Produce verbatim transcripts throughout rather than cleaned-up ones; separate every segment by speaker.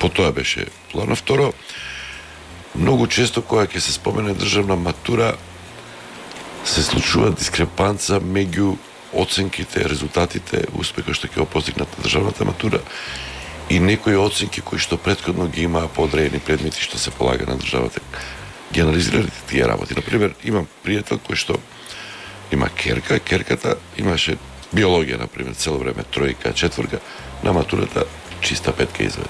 Speaker 1: По тоа беше плана. Второ, многу често кога ќе се спомене државна матура се случува дискрепанца меѓу оценките, резултатите, успехот што ќе го постигнат на државната матура и некои оценки кои што претходно ги имаа по одредени предмети што се полага на државата. Ги анализирате тие работи. Например, имам пријател кој што има керка, керката имаше биологија, например, цело време тројка, четворка, на матурата чиста петка извади.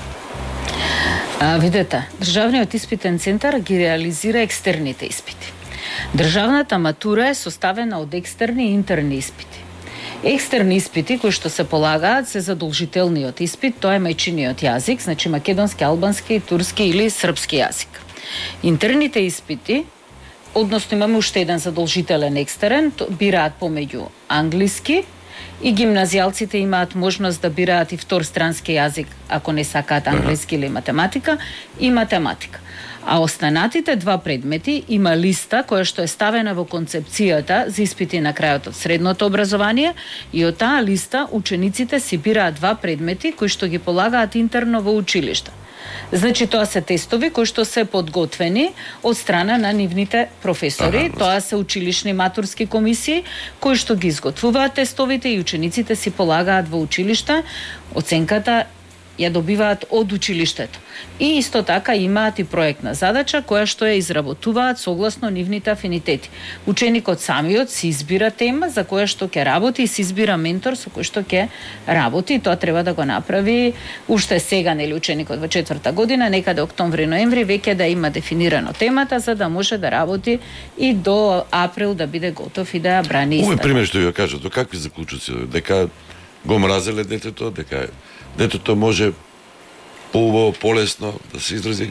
Speaker 2: А, видете, Државниот испитен центар ги реализира екстерните испити. Државната матура е составена од екстерни и интерни испити. Екстерни испити кои што се полагаат се задолжителниот испит, тоа е мајчиниот јазик, значи македонски, албански, турски или српски јазик. Интерните испити, односно имаме уште еден задолжителен екстерен, бираат помеѓу англиски и гимназијалците имаат можност да бираат и втор странски јазик, ако не сакаат англиски или математика, и математика. А останатите два предмети има листа која што е ставена во концепцијата за испити на крајот од средното образование и од таа листа учениците си бираат два предмети кои што ги полагаат интерно во училишта. Значи тоа се тестови кои што се подготвени од страна на нивните професори, ага, тоа се училишни матурски комисии кои што ги изготвуваат тестовите и учениците си полагаат во училишта, оценката ја добиваат од училиштето. И исто така имаат и проектна задача која што ја изработуваат согласно нивните афинитети. Ученикот самиот си избира тема за која што ќе работи и си избира ментор со кој што ќе работи. И тоа треба да го направи уште сега, нели, ученикот во четврта година, некаде октомври-ноември веќе да има дефинирано темата за да може да работи и до април да биде готов и да ја брани истата.
Speaker 1: Овој пример што ја кажа, до какви заклучоци? Дека го мразеле детето, дека детето може поубаво, полесно да се изрази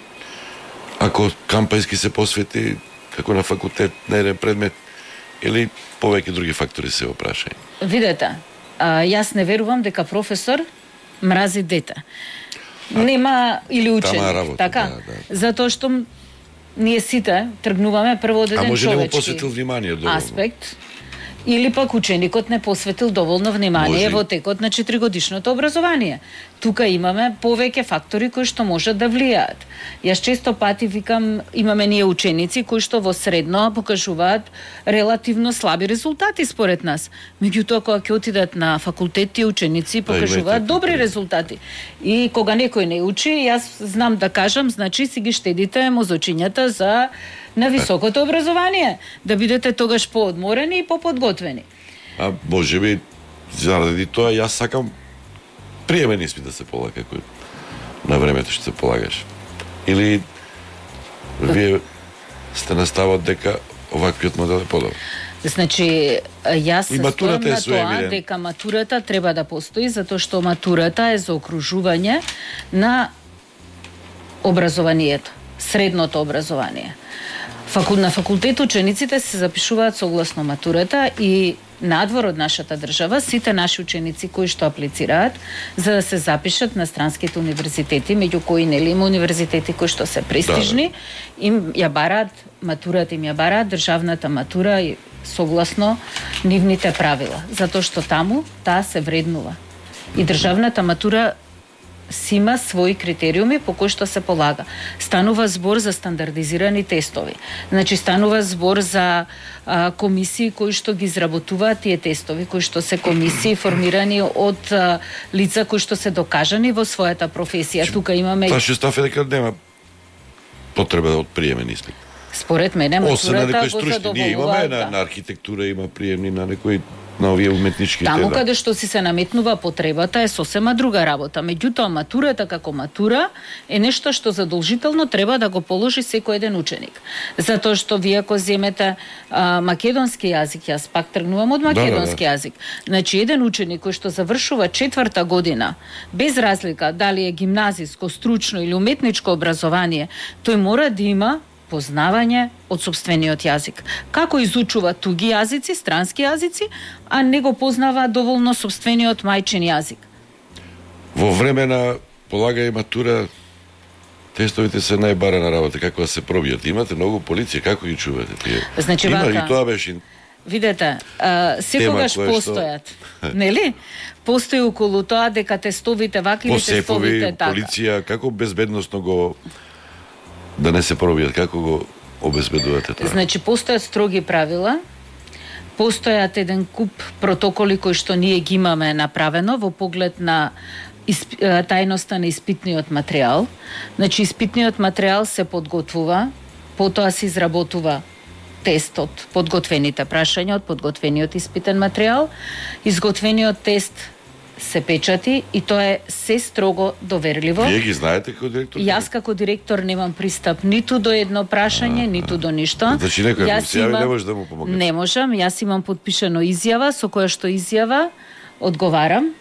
Speaker 1: ако кампањски се посвети како на факултет на еден предмет или повеќе други фактори се опрашају.
Speaker 2: Видете, а, јас не верувам дека професор мрази дете. А, Нема или ученик,
Speaker 1: работа,
Speaker 2: така?
Speaker 1: Да, да.
Speaker 2: Затоа што ние сите тргнуваме прво од еден човечки.
Speaker 1: А може да му посветил внимание доволно?
Speaker 2: Аспект. Или пак ученикот не посветил доволно внимание може во текот на четиригодишното образование. Тука имаме повеќе фактори кои што можат да влијаат. Јас често пати викам, имаме ние ученици кои што во средно покажуваат релативно слаби резултати според нас. Меѓутоа кога ќе отидат на факултети, ученици покажуваат добри резултати. И кога некој не учи, јас знам да кажам, значи си ги штедите мозочињата за на високото образование, да бидете тогаш поодморени и поподготвени.
Speaker 1: А може би заради тоа јас сакам приемен испит да се полага кој на времето што се полагаш. Или вие сте на ставот дека оваквиот модел е подобар?
Speaker 2: Значи, јас се стојам на тоа
Speaker 1: евиден.
Speaker 2: дека матурата треба да постои, затоа што матурата е за окружување на образованието, средното образование. На факултет учениците се запишуваат согласно матурата и надвор од нашата држава сите наши ученици кои што аплицираат за да се запишат на странските универзитети, меѓу кои нели има универзитети кои што се престижни, им ја бараат матурата, им ја бараат државната матура и согласно нивните правила, затоа што таму таа се вреднува. И државната матура си има своји критериуми по кои што се полага. Станува збор за стандардизирани тестови. Значи станува збор за а, комисии кои што ги изработуваат тие тестови, кои што се комисии формирани од а, лица кои што се докажани во својата професија. Тука имаме
Speaker 1: Тоа што стафе дека нема потреба од приемен испит.
Speaker 2: Според мене матурата го
Speaker 1: задоволува. Ние имаме на, на архитектура, има приемни на некои на овие уметнички.
Speaker 2: Таму да. Каде што си се наметнува потребата е сосема друга работа. Меѓутоа матурата како матура е нешто што задолжително треба да го положи секој еден ученик. Затоа што вие ако земете а, македонски јазик, јас пак тргнувам од македонски да, да, да. јазик. Значи еден ученик кој што завршува четврта година, без разлика дали е гимназиско, стручно или уметничко образование, тој мора да има познавање од сопствениот јазик. Како изучува туги јазици, странски јазици, а не го познава доволно сопствениот мајчин јазик?
Speaker 1: Во време на полагање матура тестовите се најбарана работа, како да се пробијат. Имате многу полиција, како ги чувате тие?
Speaker 2: Значи,
Speaker 1: Има
Speaker 2: вака,
Speaker 1: и тоа беше
Speaker 2: видете, а, секогаш постојат, што... нели? Постои околу тоа дека тестовите вакви, тестовите така.
Speaker 1: Полиција, како безбедносно го да не се пробијат, како го обезбедувате тоа?
Speaker 2: Значи, постојат строги правила, постојат еден куп протоколи кои што ние ги имаме направено во поглед на исп... тајноста на испитниот материјал. Значи, испитниот материјал се подготвува, потоа се изработува тестот, подготвените прашања од подготвениот испитен материјал, изготвениот тест се печати и тоа е се строго доверливо.
Speaker 1: Вие ги знаете како директор?
Speaker 2: Јас како директор немам пристап ниту до едно прашање, а, ниту до ништо.
Speaker 1: Значи некој ако се јави не може да му помогне.
Speaker 2: Не можам, јас имам подпишано изјава со која што изјава одговарам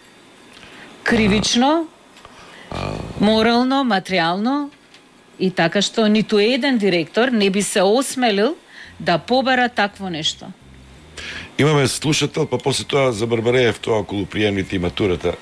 Speaker 2: кривично, а, морално, материјално и така што ниту еден директор не би се осмелил да побара такво нешто.
Speaker 1: Имаме слушател, па после тоа за Барбареев, тоа околу приемните и матурата,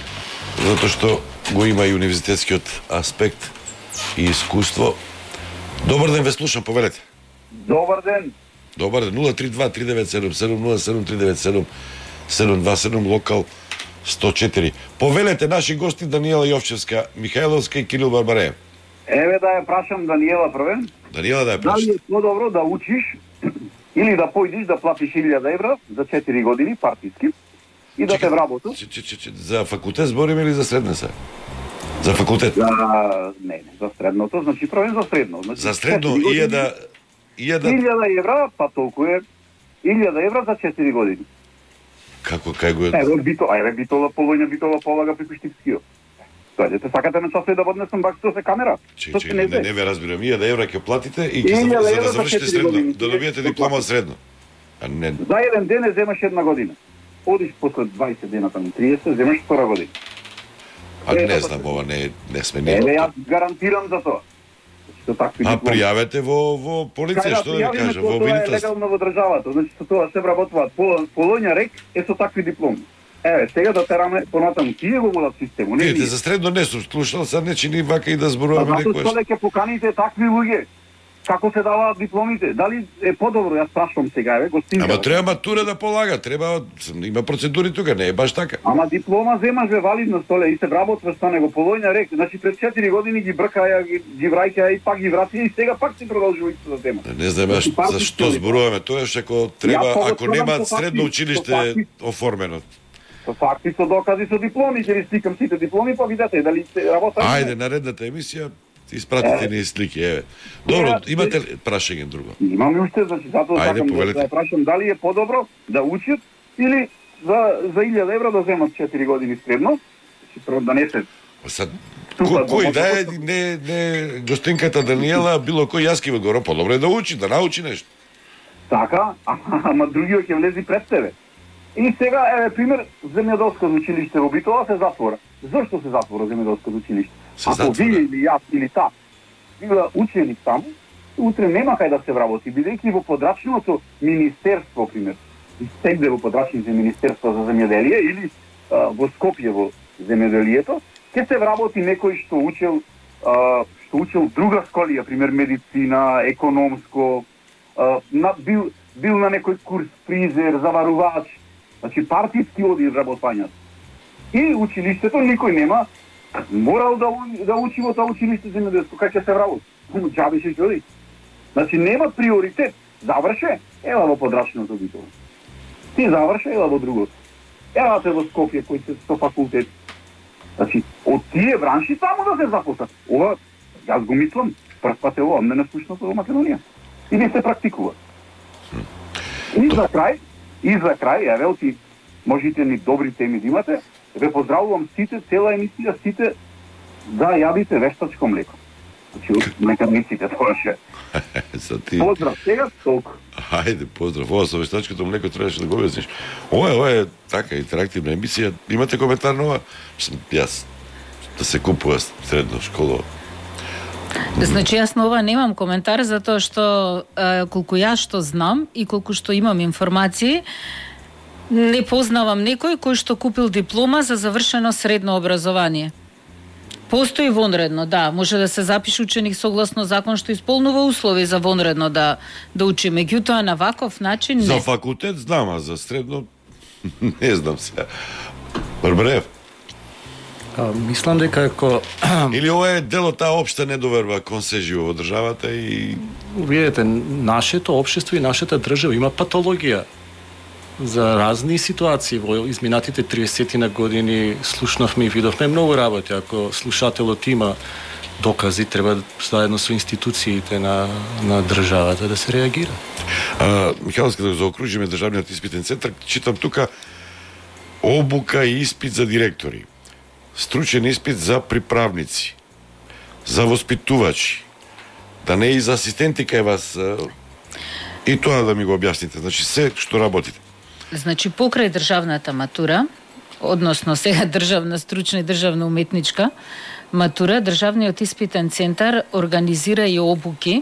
Speaker 1: затоа што го има и универзитетскиот аспект и искуство. Добар ден, ве слушам, повелете.
Speaker 3: Добар ден.
Speaker 1: Добар ден, нула три два три девет седум седум нула седум три девет седум седум два седум, локал сто четири. Повелете наши гости Даниела Јовчевска, Михајловска и Кирил Барбареев.
Speaker 3: Еве да ја прашам Даниела првен.
Speaker 1: Даниела да ја прашам.
Speaker 3: Дали е подобро да учиш или да појдиш да платиш илјада евра за четири години партиски и да те вработат?
Speaker 1: Че, че, че, за факултет збориме или за средна се? За факултет?
Speaker 3: За... Не, не, за средното, значи првен за средно. Значи,
Speaker 1: за средно илјада...
Speaker 3: илјада евра, па толку е илјада евра за четири години.
Speaker 1: Како, кај го е?
Speaker 3: Еве бито, еве битола, полоња битола полага преку Штипскиот. Дојдете, сакате ме часој да поднесам бак со се камера?
Speaker 1: Че, че, не, не, не ве разбирам. илјада евра ќе платите и ќе за, за да завршите средно, години, да добиете диплома средно. А не...
Speaker 3: За еден ден не земаш една година. Одиш после дваесет дена таму триесет, земаш втора година.
Speaker 1: А е, не знам, ова не, не сме не.
Speaker 3: Еве, јас гарантирам за тоа. Што такви
Speaker 1: а
Speaker 3: дипломи.
Speaker 1: пријавете во, во полиција, што да ви кажа, во
Speaker 3: Тоа
Speaker 1: Винитас.
Speaker 3: е легално во државата, значи со тоа се вработуваат. Полоња рек е со такви дипломи. Еве, сега да тераме понатаму, тие го водат системот.
Speaker 1: Видите, за средно не сум слушал, сад не чини вака и да зборуваме некој.
Speaker 3: Затоа што ќе поканите такви луѓе, како се даваат дипломите? Дали е подобро, јас прашувам сега, еве, гостинка.
Speaker 1: Ама треба матура да полага, треба, има процедури тука, не е баш така.
Speaker 3: Ама диплома земаш ве валидна столе и се вработва што него полоња рек, значи пред четири години ги бркаја, ги, ги враќаја и пак ги вратија и сега пак се продолжува истото да тема.
Speaker 1: Не знам јас за што зборуваме, тоа е ако треба, ако нема средно училиште оформено.
Speaker 3: Со факти, со докази, со дипломи, ќе ви сликам сите дипломи, па видете дали се работа.
Speaker 1: Ајде, наредната емисија, испратите ни слики, еве. Добро, имате ли прашање друго?
Speaker 3: Имам и уште, значи затоа сакам да ја прашам дали е подобро да учат или за за илјада евра да земат четири години средно, значи прво да не се.
Speaker 1: Сад кој да е не не гостинката Даниела, било кој јас ки го подобро е да учи, да научи нешто.
Speaker 3: Така, ама другиот ќе влези пред тебе. И сега, еве, пример, земјоделско училиште во Битола се затвора. Зошто се затвора земјоделско училиште?
Speaker 1: Се
Speaker 3: Ако
Speaker 1: затвора.
Speaker 3: вие или јас или та била ученик таму, утре нема кај да се вработи, бидејќи во подрачното министерство, пример, стегде во подрачните министерства за земјоделие или а, во Скопје во земјоделието, ќе се вработи некој што учел а, што учел друга школија, пример медицина, економско, а, на, бил бил на некој курс фризер, заварувач. Значи партиски оди вработвањето. И училиштето никој нема морал да да учи во тоа училиште земјоделско, кај ќе се вработи. Џабе ќе оди. Значи нема приоритет. Заврше, ела во подрачното Битола. Ти заврше, ела во другото. Елате во Скопје кој се со факултет. Значи, од тие бранши таму да се запослат. Ова, јас го мислам, прв пат е ова, не слушното во Македонија. И не се практикува. И за крај, и за крај, еве, оти можете ни добри теми да имате, ве поздравувам сите, цела емисија, сите да јадите вештачко млеко. Значи, од млекарниците тоа ше.
Speaker 1: ти...
Speaker 3: Поздрав, сега толку.
Speaker 1: Ајде, поздрав. Ова со вештачкото млеко требаше да го објасниш. Ова е, ова е така интерактивна емисија. Имате коментар на ова? Јас да се купува средно школа.
Speaker 2: Значи јас на ова немам коментар затоа што е, колку јас што знам и колку што имам информации, не познавам некој кој што купил диплома за завршено средно образование. Постои вонредно, да, може да се запише ученик согласно закон што исполнува услови за вонредно да да учи, меѓутоа на ваков начин не.
Speaker 1: За факултет знам, а за средно не знам сега. Барбареев.
Speaker 4: А, мислам дека ако
Speaker 1: или ова е дел од таа општа недоверба кон се живо во државата и
Speaker 4: видите, нашето општество и нашата држава има патологија за разни ситуации. Во изминатите триесет години слушнавме и видовме многу работи. Ако слушателот има докази, треба заедно со институциите на, на државата да се реагира.
Speaker 1: А, Михайловска, да го заокружиме државниот испитен центар, читам тука обука и испит за директори, стручен испит за приправници, за воспитувачи, да не и за асистенти кај вас, и тоа да ми го објасните. Значи, се што работите.
Speaker 2: Значи, покрај државната матура, односно сега државна стручна и државна уметничка матура, државниот испитен центар организира и обуки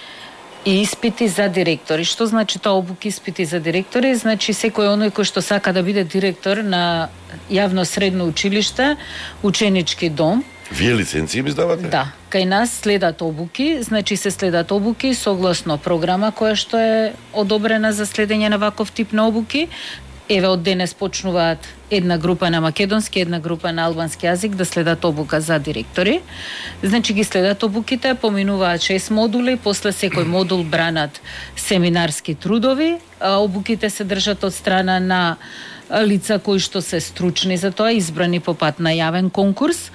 Speaker 2: и испити за директори. Што значи тоа обуки испити за директори? Значи секој оној кој што сака да биде директор на јавно средно училиште, ученички дом.
Speaker 1: Вие лиценци им издавате?
Speaker 2: Да. Кај нас следат обуки, значи се следат обуки согласно програма која што е одобрена за следење на ваков тип на обуки. Еве од денес почнуваат една група на македонски, една група на албански јазик да следат обука за директори. Значи ги следат обуките, поминуваат шест модули, после секој модул бранат семинарски трудови, а обуките се држат од страна на лица кои што се стручни за тоа, избрани по пат на јавен конкурс.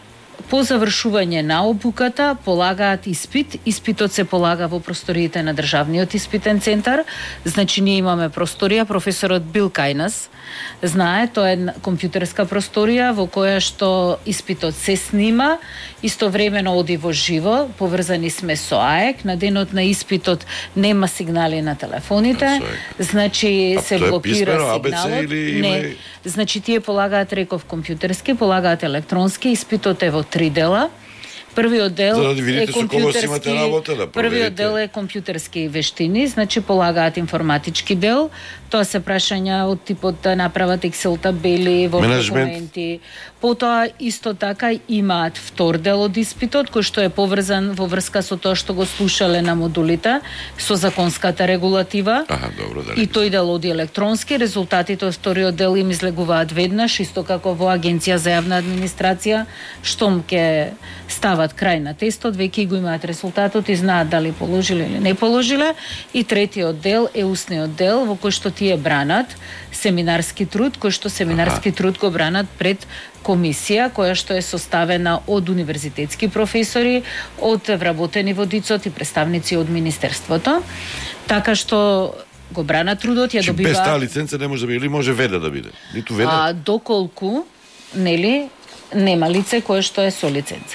Speaker 2: По завршување на обуката полагаат испит. Испитот се полага во просториите на државниот испитен центар. Значи ние имаме просторија, професорот бил кај нас. Знае, тоа е компјутерска просторија во која што испитот се снима, истовремено оди во живо, поврзани сме со АЕК, на денот на испитот нема сигнали на телефоните, значи се блокира сигналот. Не, значи тие полагаат, реков, компјутерски, полагаат електронски, испитот е во три дела. Првиот дел
Speaker 1: за да
Speaker 2: е компјутерски,
Speaker 1: работа, да
Speaker 2: првиот дел е компјутерски вештини, значи полагаат информатички дел. Тоа се прашања од типот да направат Excel табели, во документи. Потоа исто така имаат втор дел од испитот кој што е поврзан во врска со тоа што го слушале на модулите, со законската регулатива.
Speaker 1: Аха, добро, да.
Speaker 2: И тој дел оди електронски, резултатите од вториот дел им излегуваат веднаш, исто како во Агенција за јавна администрација, штом ќе стават крај на тестот, веќе го имаат резултатот и знаат дали положиле или не положиле. И третиот дел е устниот дел во кој што тие бранат семинарски труд, кој што семинарски Аха. труд го бранат пред комисија која што е составена од универзитетски професори, од вработени во ДИЦ-от и представници од Министерството. Така што го бранат трудот, ја добива...
Speaker 1: Без таа лиценца не може да биде, или може веде да биде? Ниту веде?
Speaker 2: А, доколку, нели, нема лице кое што е со лиценца.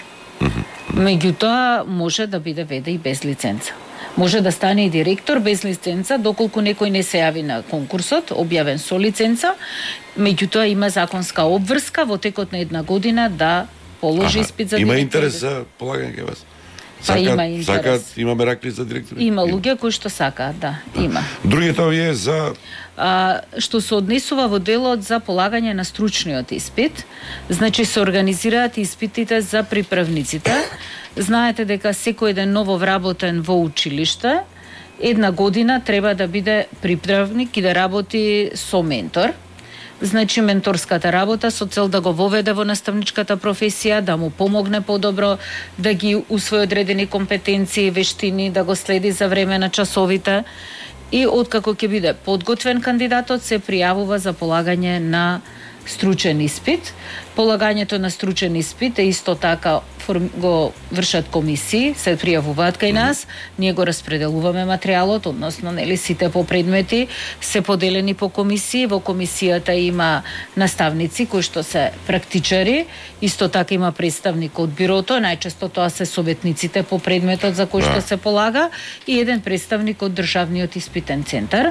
Speaker 2: Меѓутоа, може да биде веде и без лиценца. Може да стане и директор без лиценца, доколку некој не се јави на конкурсот, објавен со лиценца, меѓутоа има законска обврска во текот на една година да положи испит за директор.
Speaker 1: Има интерес за полагање кај вас?
Speaker 2: Па
Speaker 1: Сака,
Speaker 2: има интерес.
Speaker 1: Сакаат, има меракли за директори?
Speaker 2: Има луѓе кои што сакаат, да, има.
Speaker 1: Другите овие за...
Speaker 2: А, што се однесува во делот за полагање на стручниот испит, значи се организираат испитите за приправниците. Знаете дека секој ден ново вработен во училиште, една година треба да биде приправник и да работи со ментор. Значи менторската работа со цел да го воведе во наставничката професија, да му помогне подобро да ги усвои одредени компетенции, вештини, да го следи за време на часовите. И откако ќе биде подготвен кандидатот, се пријавува за полагање на стручен испит. Полагањето на стручен испит е исто така го вршат комисии, се пријавуваат кај нас, ние го распределуваме материјалот, односно нели сите по предмети се поделени по комисии, во комисијата има наставници кои што се практичари, исто така има представник од бирото, најчесто тоа се советниците по предметот за кој што се полага и еден представник од државниот испитен центар.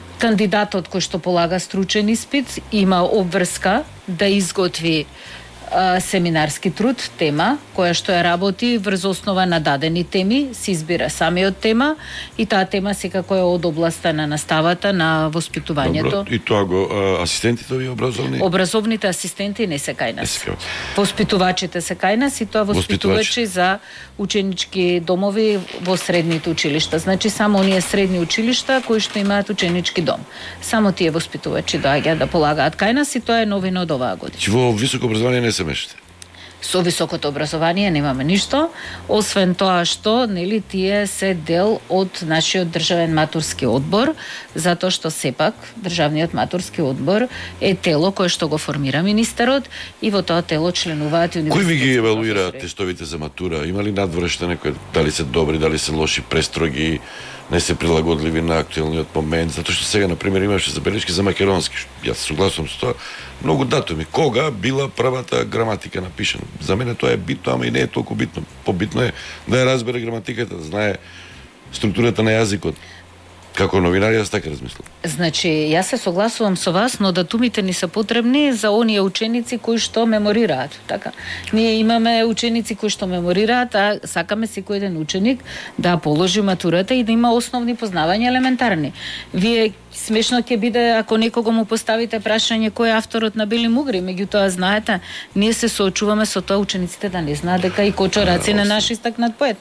Speaker 2: Кандидатот кој што полага стручен испит има обврска да изготви а, семинарски труд, тема, која што ја работи врз основа на дадени теми, се избира самиот тема и таа тема секако е од областа на наставата, на воспитувањето.
Speaker 1: Добро, и тоа го а, асистентите ви образовни?
Speaker 2: Образовните асистенти не се кај нас. Воспитувачите се кај нас и тоа воспитувачи за ученички домови во средните училишта. Значи само оние средни училишта кои што имаат ученички дом. Само тие воспитувачи доаѓаат да полагаат кај нас и тоа е новина од оваа година.
Speaker 1: Чи во високо образование не се мешате?
Speaker 2: Со високото образование немаме ништо, освен тоа што, нели, тие се дел од нашиот државен матурски одбор, затоа што сепак државниот матурски одбор е тело кое што го формира министерот и во тоа тело членуваат и универзитетски.
Speaker 1: Кој ви ги евалуира тестовите за матура? Има ли надврештене кои дали се добри, дали се лоши, престроги, не се прилагодливи на актуелниот момент? Затоа што сега, например, имаше забелешки за македонски. Јас се согласувам со тоа. Многу датуми. Кога била првата граматика напишана? За мене тоа е битно, ама и не е толку битно. Побитно е да ја разбере граматиката, да знае структурата на јазикот. Како новинар, јас така размислам.
Speaker 2: Значи, јас се согласувам со вас, но датумите ни се потребни за оние ученици кои што меморираат. Така. Ние имаме ученици кои што меморираат, а сакаме секој еден ученик да положи матурата и да има основни познавања елементарни. Вие смешно ќе биде ако некого му поставите прашање кој е авторот на Бели мугри, меѓутоа знаете, ние се соочуваме со тоа учениците да не знаат дека и Кочо Раци на наш истакнат поет.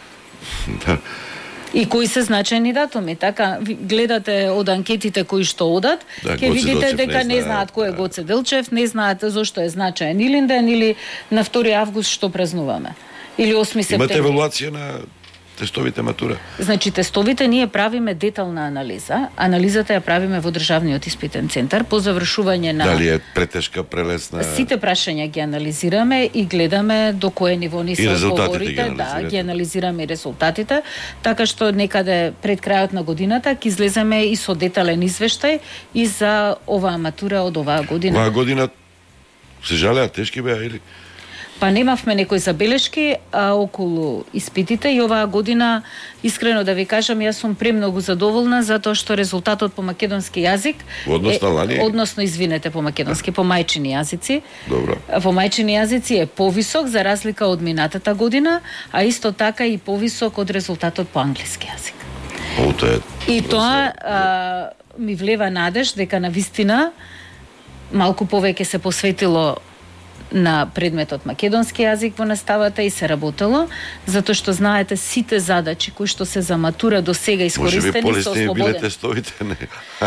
Speaker 1: Да.
Speaker 2: И кои се значајни датуми, така гледате од анкетите кои што одат,
Speaker 1: да,
Speaker 2: ќе видите
Speaker 1: Делчев
Speaker 2: дека не,
Speaker 1: не
Speaker 2: знаат кој е
Speaker 1: да.
Speaker 2: Гоце Делчев, не знаат зошто е значаен Илинден или на втори август што празнуваме. Или осми септември.
Speaker 1: Имате евалуација на тестовите матура?
Speaker 2: Значи, тестовите ние правиме детална анализа. Анализата ја правиме во Државниот испитен центар по завршување на...
Speaker 1: Дали е претешка, прелесна?
Speaker 2: Сите прашања ги анализираме и гледаме до кое ниво ни се одговорите. Да, ги анализираме и резултатите. Така што некаде пред крајот на годината ќе излеземе и со детален извештај и за оваа матура од оваа година.
Speaker 1: Оваа година се жалеа, тешки беа или?
Speaker 2: Па немавме некои забелешки а, околу испитите и оваа година, искрено да ви кажам, јас сум премногу задоволна затоа што резултатот по македонски јазик
Speaker 1: односно лани,
Speaker 2: односно извинете по македонски, по мајчини јазици.
Speaker 1: Добро.
Speaker 2: По мајчини јазици е повисок за разлика од минатата година, а исто така и повисок од резултатот по англиски јазик.
Speaker 1: О, тоа е...
Speaker 2: И тоа а, ми влева надеж дека на вистина малку повеќе се посветило на предметот македонски јазик во наставата и се работело, затоа што знаете сите задачи кои што се за матура до сега искористени се ослободени. Може би полесни биле
Speaker 1: тестовите, не.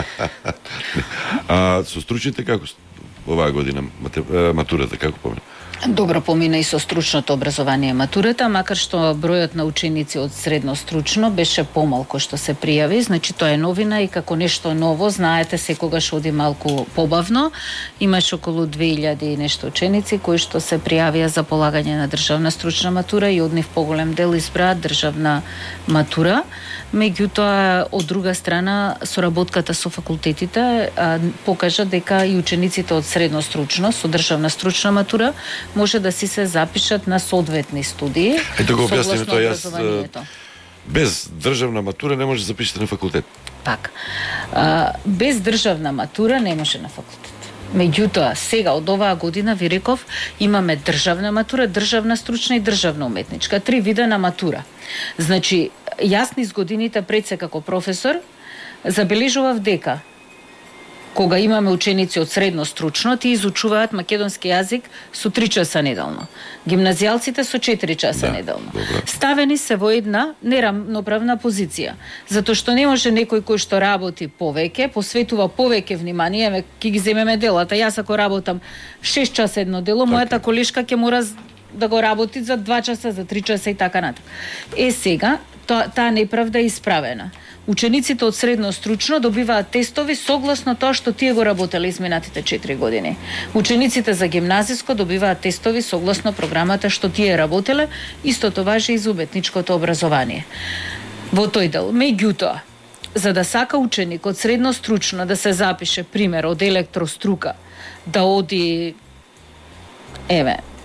Speaker 1: А со стручните како оваа година матурата како помина?
Speaker 2: Добро помина и со стручното образование матурата, макар што бројот на ученици од средно стручно беше помалку што се пријави, значи тоа е новина и како нешто ново, знаете, секогаш оди малку побавно. Имаш околу две илјади и нешто ученици кои што се пријавија за полагање на државна стручна матура и од нив поголем дел избраат државна матура. Меѓутоа, од друга страна, соработката со факултетите а, покажа дека и учениците од средно стручно со државна стручна матура може да си се запишат на соодветни студии.
Speaker 1: Ето го објасниме тоа, јас без државна матура не може да запишете на факултет.
Speaker 2: Пак, а, без државна матура не може на факултет. Меѓутоа, сега од оваа година ви реков, имаме државна матура, државна стручна и државна уметничка, три вида на матура. Значи, јас низ годините пред се како професор забележував дека кога имаме ученици од средно стручно, тие изучуваат македонски јазик со три часа неделно. Гимназијалците со четири часа да, неделно.
Speaker 1: Добре.
Speaker 2: Ставени се во една неравноправна позиција, затоа што не може некој кој што работи повеќе, посветува повеќе внимание, еве ќе ги земеме делата. Јас ако работам шест часа едно дело, така, мојата колешка ќе мора да го работи за два часа, за три часа и така натаму. Е сега таа та неправда е исправена. Учениците од средно стручно добиваат тестови согласно тоа што тие го работеле изминатите четири години. Учениците за гимназиско добиваат тестови согласно програмата што тие работеле, истото важи и за уметничкото образование. Во тој дел, меѓутоа, за да сака ученик од средно стручно да се запише, пример, од електрострука, да оди, еве,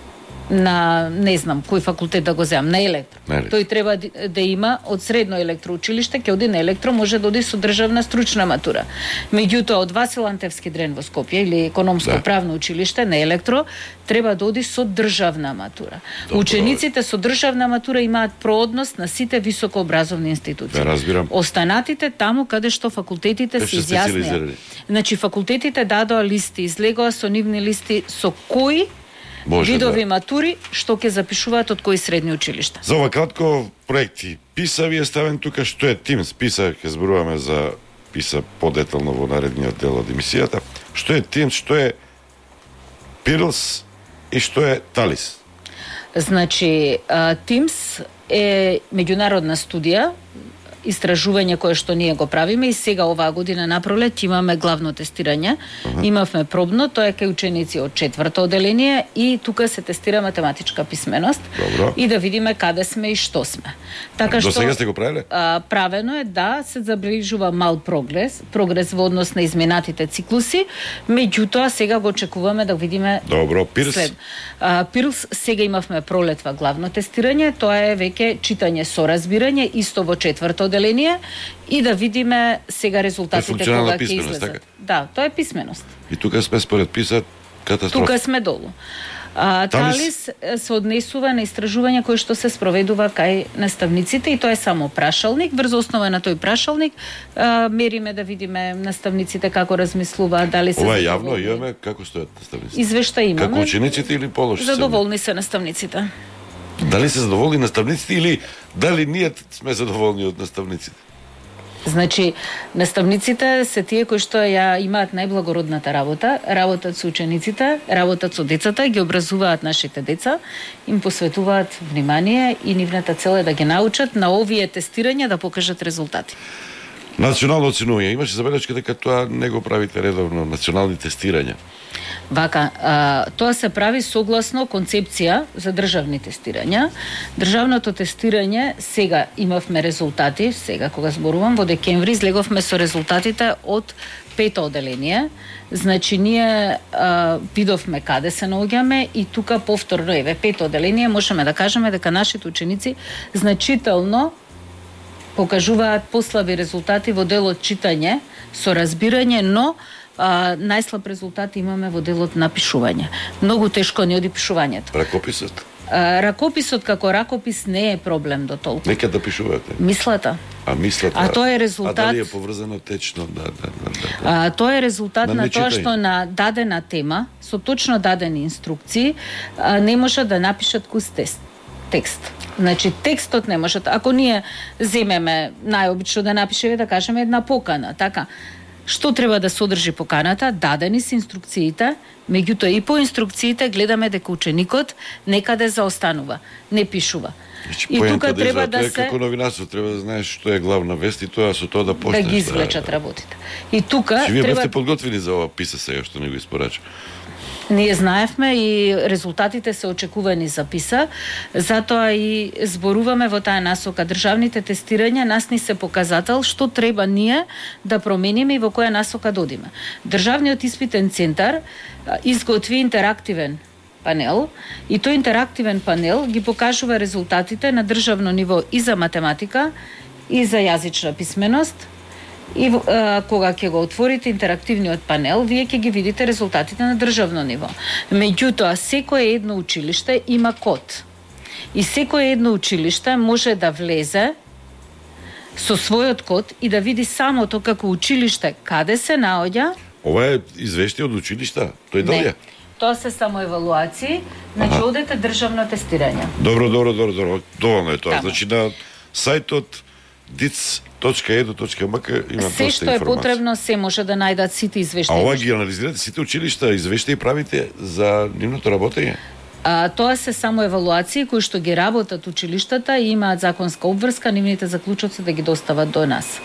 Speaker 2: на не знам кој факултет да го земам, на електро.
Speaker 1: На електро.
Speaker 2: Тој треба да има од средно електроучилиште, ќе оди на електро, може да оди со државна стручна матура. Меѓутоа од Васил Антевски дрен во Скопје или економско да. правно училиште на електро треба да оди со државна матура. Добро. Учениците со државна матура имаат проодност на сите високообразовни институции.
Speaker 1: Да, разбирам.
Speaker 2: Останатите таму каде што факултетите се изјаснија. Значи факултетите дадоа листи, излегоа со нивни листи со кои Може, видови да. матури што ќе запишуваат од кои средни училишта.
Speaker 1: За ова кратко проекти ПИСА ви е ставен тука, што е ТИМС? ПИСА ќе зборуваме за ПИСА подетално во наредниот дел од емисијата. Што е ТИМС, што е ПИРЛС и што е ТАЛИС?
Speaker 2: Значи, ТИМС е меѓународна студија, истражување кое што ние го правиме и сега оваа година на пролет имаме главно тестирање. Uh-huh. Имавме пробно, тоа е кај ученици од четврто оделение и тука се тестира математичка писменост.
Speaker 1: Добро.
Speaker 2: И да видиме каде сме и што сме. Така
Speaker 1: До
Speaker 2: што
Speaker 1: сега сте го правиле?
Speaker 2: А, правено е да се забележува мал прогрес, прогрес во однос на изминатите циклуси, меѓутоа сега го очекуваме да видиме.
Speaker 1: Добро, ПИРЛС.
Speaker 2: След. А, ПИРЛС сега имавме пролетва главно тестирање, тоа е веќе читање со разбирање исто во четврто оделение и да видиме сега резултатите кога ќе излезат. Така? Да, тоа е писменост.
Speaker 1: И тука сме според ПИСА катастрофа.
Speaker 2: Тука сме долу. А, ТАЛИС се однесува на истражување кои што се спроведува кај наставниците и тоа е само прашалник. Врз основа на тој прашалник а, мериме да видиме наставниците како размислуваат, дали се
Speaker 1: Ова е јавно, имаме како стојат наставниците.
Speaker 2: Извештај имаме.
Speaker 1: Како учениците или положи?
Speaker 2: Задоволни се наставниците.
Speaker 1: Дали се задоволни наставниците или дали ние сме задоволни од наставниците?
Speaker 2: Значи, наставниците се тие кои што ја имаат најблагородната работа, работат со учениците, работат со децата, ги образуваат нашите деца, им посветуваат внимание и нивната цел е да ги научат на овие тестирања да покажат резултати.
Speaker 1: Национално оценување. Имаше забелешка дека тоа не го правите редовно, национални тестирања.
Speaker 2: Вака, а, тоа се прави согласно концепција за државни тестирања. Државното тестирање, сега имавме резултати, сега кога зборувам, во декември излеговме со резултатите од пето оделение. Значи, ние а, видовме каде се наоѓаме и тука повторно, еве, пето оделение, можеме да кажеме дека нашите ученици значително покажуваат послаби резултати во делот читање со разбирање, но а, најслаб резултати имаме во делот на пишување. Многу тешко ни оди пишувањето.
Speaker 1: Ракописот?
Speaker 2: А, ракописот како ракопис не е проблем до толку.
Speaker 1: Нека да пишувате.
Speaker 2: Мислата.
Speaker 1: А мислата.
Speaker 2: А тоа е резултат.
Speaker 1: А дали е поврзано течно? Да, да, да, да.
Speaker 2: А, тоа е резултат на,
Speaker 1: на
Speaker 2: тоа што на дадена тема со точно дадени инструкции а, не може да напишат кус тест. Текст. Значи, текстот не може. Ако ние земеме најобично да напишеме, да кажеме една покана, така, што треба да содржи поканата, дадени се инструкциите, меѓутоа и по инструкциите гледаме дека ученикот некаде заостанува, не пишува.
Speaker 1: Значи,
Speaker 2: и тука треба да
Speaker 1: е
Speaker 2: се
Speaker 1: како новинарство, треба да знаеш што е главна вест и тоа со тоа да почнеш
Speaker 2: да ги извлечат
Speaker 1: да,
Speaker 2: работите. И тука
Speaker 1: Чи вие
Speaker 2: треба
Speaker 1: бевте подготвени за ова ПИСА сега што не го испорача?
Speaker 2: Ние знаевме и резултатите се очекувани за ПИСА, затоа и зборуваме во таа насока. Државните тестирања нас ни се показател што треба ние да промениме и во која насока додиме. Државниот испитен центар изготви интерактивен панел и тој интерактивен панел ги покажува резултатите на државно ниво и за математика и за јазична писменост. И а, кога ќе го отворите интерактивниот панел, вие ќе ги видите резултатите на државно ниво. Меѓутоа, секое едно училиште има код. И секое едно училиште може да влезе со својот код и да види самото како училиште каде се наоѓа.
Speaker 1: Ова е извештие од училишта? Тој дали е?
Speaker 2: Тоа се само евалуации, значи одете државно тестирање.
Speaker 1: Добро, добро, добро, добро. Доволно е тоа.
Speaker 2: Тамо.
Speaker 1: Значи на сајтот диц точка еду точка ем ка има доста
Speaker 2: информација. Се што е потребно, се може да најдат сите извештаи.
Speaker 1: А ова ги анализирате сите училишта, извештаи правите за нивното работење?
Speaker 2: А, тоа се само евалуации кои што ги работат училиштата и имаат законска обврска, нивните заклучоци да ги достават до нас.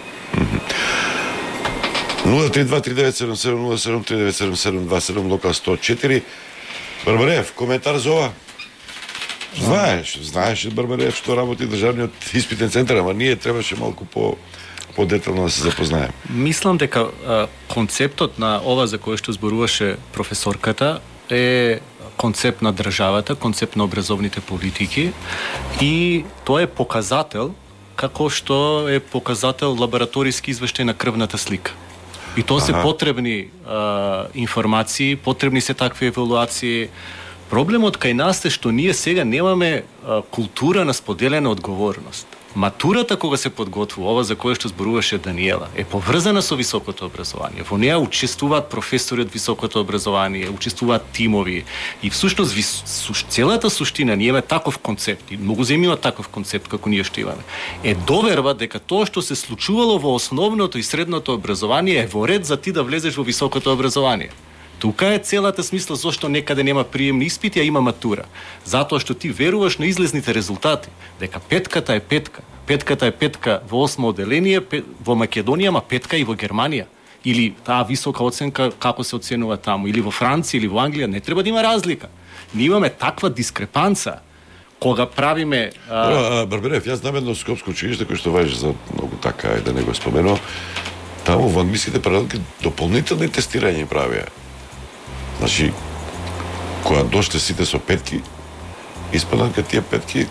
Speaker 1: нула три два три девет седум седум нула седум три девет седум седум два седум локал сто четири. Барбареев, коментар за ова? Знаеш, знаеш Барбареев што работи државниот испитен центар, ама ние требаше малку по подетално да се запознаеме.
Speaker 4: Мислам дека а, концептот на ова за кое што зборуваше професорката е концепт на државата, концепт на образовните политики и тоа е показател како што е показател лабораториски извештај на крвната слика. И тоа се потребни а, информации, потребни се такви евалуации. Проблемот кај нас е што ние сега немаме а, култура на споделена одговорност. Матурата кога се подготвува, ова за кое што зборуваше Даниела, е поврзана со високото образование. Во неа учествуваат професори од високото образование, учествуваат тимови и всушност вис... суш... целата суштина, ние имаме таков концепт и многу земји имаат таков концепт како ние што имаме. Е доверба дека тоа што се случувало во основното и средното образование е во ред за ти да влезеш во високото образование. Тука е целата смисла зошто некаде нема приемни испити, а има матура. Затоа што ти веруваш на излезните резултати, дека петката е петка. Петката е петка во осмо оделение, во Македонија, ма петка и во Германија. Или таа висока оценка како се оценува таму, или во Франција, или во Англија, не треба да има разлика. Ние имаме таква дискрепанца кога правиме...
Speaker 1: А... Барберев, јас знам едно скопско училиште кој што важи за многу така, е да не го споменувам. Таму во англиските паралелки дополнителни тестирања правија. Значи, кога дошле сите со петки, испаднат ка тие петки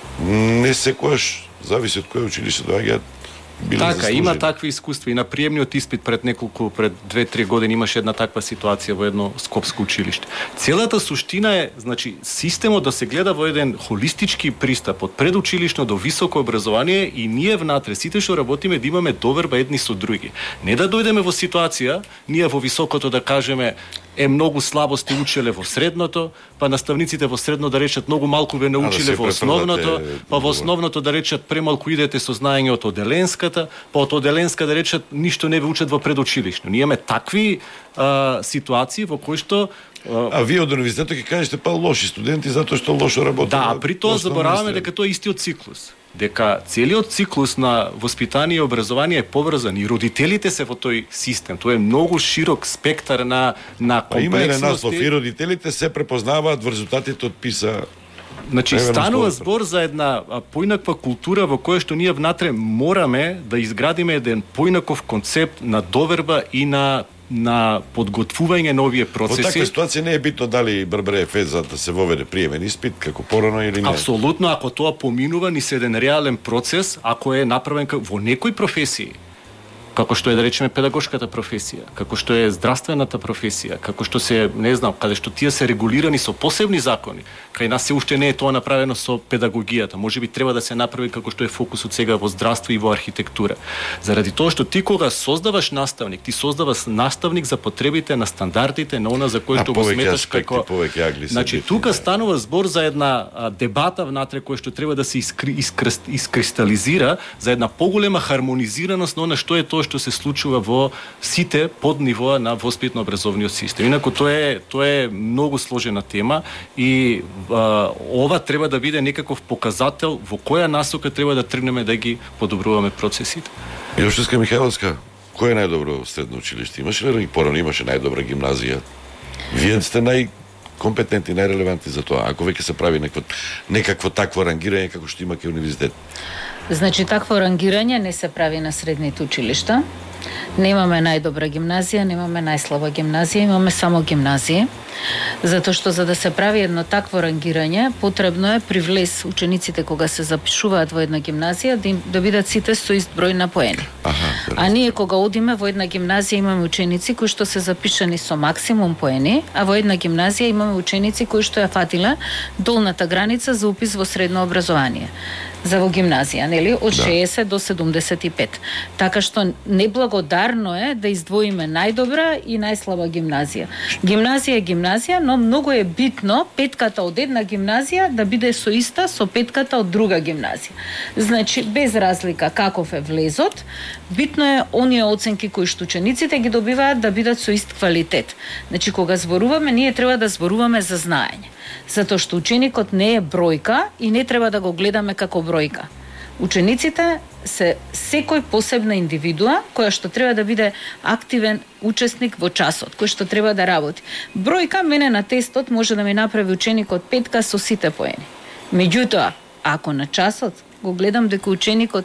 Speaker 1: не секојаш, зависи од кој училиште доаѓаат, били
Speaker 4: така,
Speaker 1: заслужени.
Speaker 4: има такви искуства и на приемниот испит пред неколку, пред две-три години имаше една таква ситуација во едно скопско училиште. Целата суштина е, значи, системот да се гледа во еден холистички пристап од предучилишно до високо образование и ние внатре, сите што работиме, да имаме доверба едни со други. Не да дојдеме во ситуација, ние во високото да кажеме е многу слабо сте учеле во средното, па наставниците во средно да речат многу малку ве научиле во основното, па во основното да речат премалку идете со знаење од оделенската, па од оделенска да речат ништо не ве учат во предучилишно. Ние имаме такви а, ситуации во кои што
Speaker 1: А, а вие од универзитетот ќе кажете па лоши студенти затоа што лошо работат.
Speaker 4: Да, при тоа забораваме дека тоа е истиот циклус. Дека целиот циклус на воспитание и образование е поврзан и родителите се во тој систем. Тоа е многу широк спектар на на комплексности.
Speaker 1: Има еден наслов и родителите се препознаваат во резултатите од ПИСА.
Speaker 4: Значи станува збор за една поинаква култура во која што ние внатре мораме да изградиме еден поинаков концепт на доверба и на на подготвување на овие процеси.
Speaker 1: Во таква ситуација не е битно дали Барберев е за да се воведе приемен испит како порано или не.
Speaker 4: Апсолутно, ако тоа поминува ни се еден реален процес, ако е направен во некои професии, како што е да речеме педагошката професија, како што е здравствената професија, како што се, не знам, каде што тие се регулирани со посебни закони. Кај нас се уште не е тоа направено со педагогијата. Можеби треба да се направи како што е фокусот сега во здравство и во архитектура. Заради тоа што ти кога создаваш наставник, ти создаваш наставник за потребите на стандардите на она за кој што го сметаш како. Значи тука станува збор за една а, дебата внатре која што треба да се искри, искри, искристализира за една поголема хармонизираност на она што е тоа што се случува во сите поднивоа на воспитно-образовниот систем. Инаку тоа е тоа е многу сложена тема и а, ова треба да биде некаков показател во која насока треба да тргнеме да ги подобруваме процесите.
Speaker 1: Милошевска Михајловска, кој е најдобро средно училиште? Имаше ли порано имаше најдобра гимназија? Вие сте најкомпетентни, најрелевантни за тоа. Ако веќе се прави некакво некакво такво рангирање како што има кај универзитет.
Speaker 2: Значи, такво рангирање не се прави на средните училишта. Немаме најдобра гимназија, немаме најслаба гимназија, имаме само гимназија. Затоа што за да се прави едно такво рангирање, потребно е при влез учениците кога се запишуваат во една гимназија да, им, да бидат сите со ист број на поени.
Speaker 1: Аха,
Speaker 2: а ние кога одиме во една гимназија имаме ученици кои што се запишани со максимум поени, а во една гимназија имаме ученици кои што ја фатиле долната граница за упис во средно образование. За во гимназија, нели, од шеесет до седумдесет и пет. Така што неблагодарно е да издвоиме најдобра и најслаба гимназија. Гимназија е гимназија, но многу е битно петката од една гимназија да биде со иста со петката од друга гимназија. Значи, без разлика каков е влезот, битно е оние оценки кои што учениците ги добиваат да бидат со ист квалитет. Значи, кога зборуваме, ние треба да зборуваме за знаење. Затоа што ученикот не е бројка и не треба да го гледаме како бројка. Учениците се секој посебна индивидуа која што треба да биде активен учесник во часот, кој што треба да работи. Бројка мене на тестот може да ми направи ученикот петка со сите поени. Меѓутоа, ако на часот го гледам дека ученикот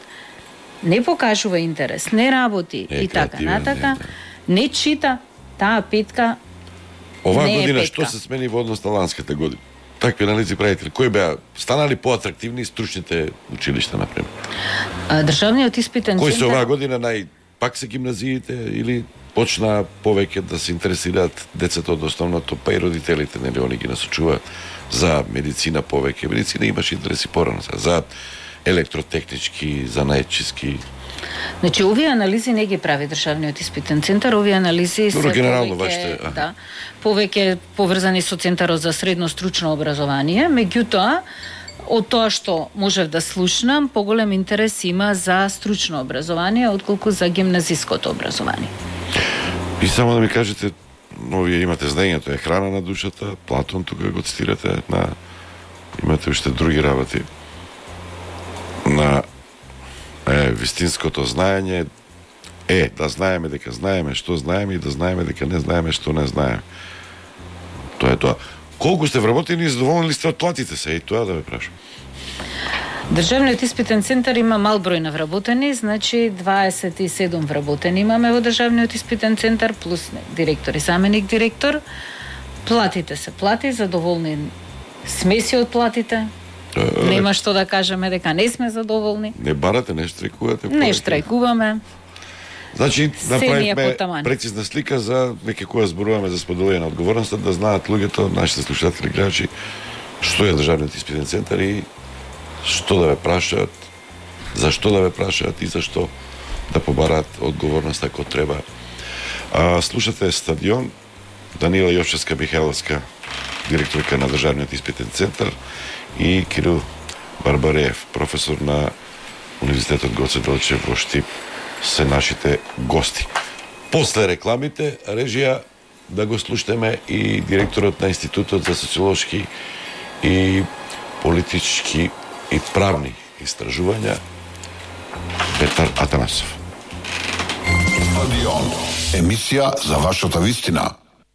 Speaker 2: не покажува интерес, не работи
Speaker 1: е,
Speaker 2: и така натака, не, да. не чита, таа петка
Speaker 1: Оваа
Speaker 2: Не е
Speaker 1: година
Speaker 2: петка.
Speaker 1: што се смени во однос на ланската година? Такви анализи правите ли? Кои беа станали поатрактивни стручните училишта, например?
Speaker 2: А, државниот испитен
Speaker 1: Кои се
Speaker 2: центар...
Speaker 1: оваа година нај пак се гимназиите или почна повеќе да се интересираат децата од основното, па и родителите, нели, они ги насочуваат за медицина повеќе. Медицина имаше интереси порано, за електротехнички, за најчиски.
Speaker 2: Значи, овие анализи не ги прави државниот испитен центар, овие анализи се
Speaker 1: Добро, генерално
Speaker 2: повеќе,
Speaker 1: вашите, аха.
Speaker 2: да, повеќе поврзани со Центарот за средно стручно образование, меѓутоа од тоа што можев да слушнам, поголем интерес има за стручно образование отколку за гимназиското образование.
Speaker 1: И само да ми кажете, но вие имате знаењето, е храна на душата, Платон тука го цитирате, на имате уште други работи. На е, вистинското знаење е да знаеме дека знаеме што знаеме и да знаеме дека не знаеме што не знаеме. Тоа е тоа. Колку сте вработени и задоволни ли сте од платите се? И тоа да ве прашам.
Speaker 2: Државниот испитен центар има мал број на вработени, значи дваесет и седум вработени имаме во државниот испитен центар, плюс директор и заменик директор. Платите се плати, задоволни сме си од платите. Нема што да кажеме дека не сме задоволни.
Speaker 1: Не барате, не штрайкувате?
Speaker 2: Не штрајкуваме.
Speaker 1: Значи,
Speaker 2: Се ни е
Speaker 1: направивме
Speaker 2: потаман.
Speaker 1: прецизна слика за веќе кога зборуваме за споделување на одговорноста, да знаат луѓето, нашите слушатели, гледачи, што е државниот испитен центар и што да ве прашаат, зашто да ве прашаат и зашто да побараат одговорност ако треба. А, слушате Стадион, Данила Јовчевска-Михайловска, директорка на државниот испитен центар, и Кирил Барбареев, професор на Универзитетот Гоце Делчев во Штип, се нашите гости. После рекламите, режија, да го слушнеме и директорот на Институтот за социолошки и политички и правни истражувања, Петар Атанасов.
Speaker 5: Стадион. Емисија за вашата вистина.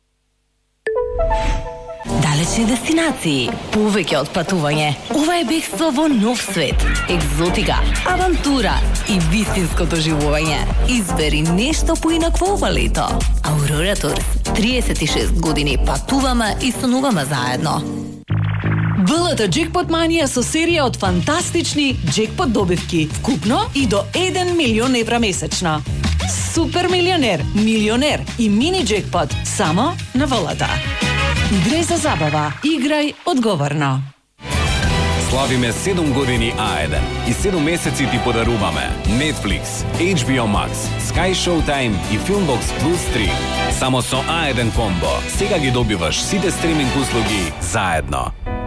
Speaker 6: Далечни дестинации, повеќе од патување. Ова е бегство во нов свет, екзотика, авантура и вистинско доживување. Избери нешто поинакво ова лето. Аурора Турс, триесет и шест години патуваме и сонуваме заедно.
Speaker 7: ВЛТ Джекпот Манија со серија од фантастични джекпот добивки, вкупно и до еден милион евра месечно. Супер милионер, милионер и мини джекпот само на ВЛТ. Играј за забава, играј одговорно.
Speaker 8: Славиме седум години А еден и седум месеци ти подаруваме Netflix, H B O Max, Sky Showtime и Filmbox Plus три. Само со А еден комбо. Сега ги добиваш сите стриминг услуги заедно.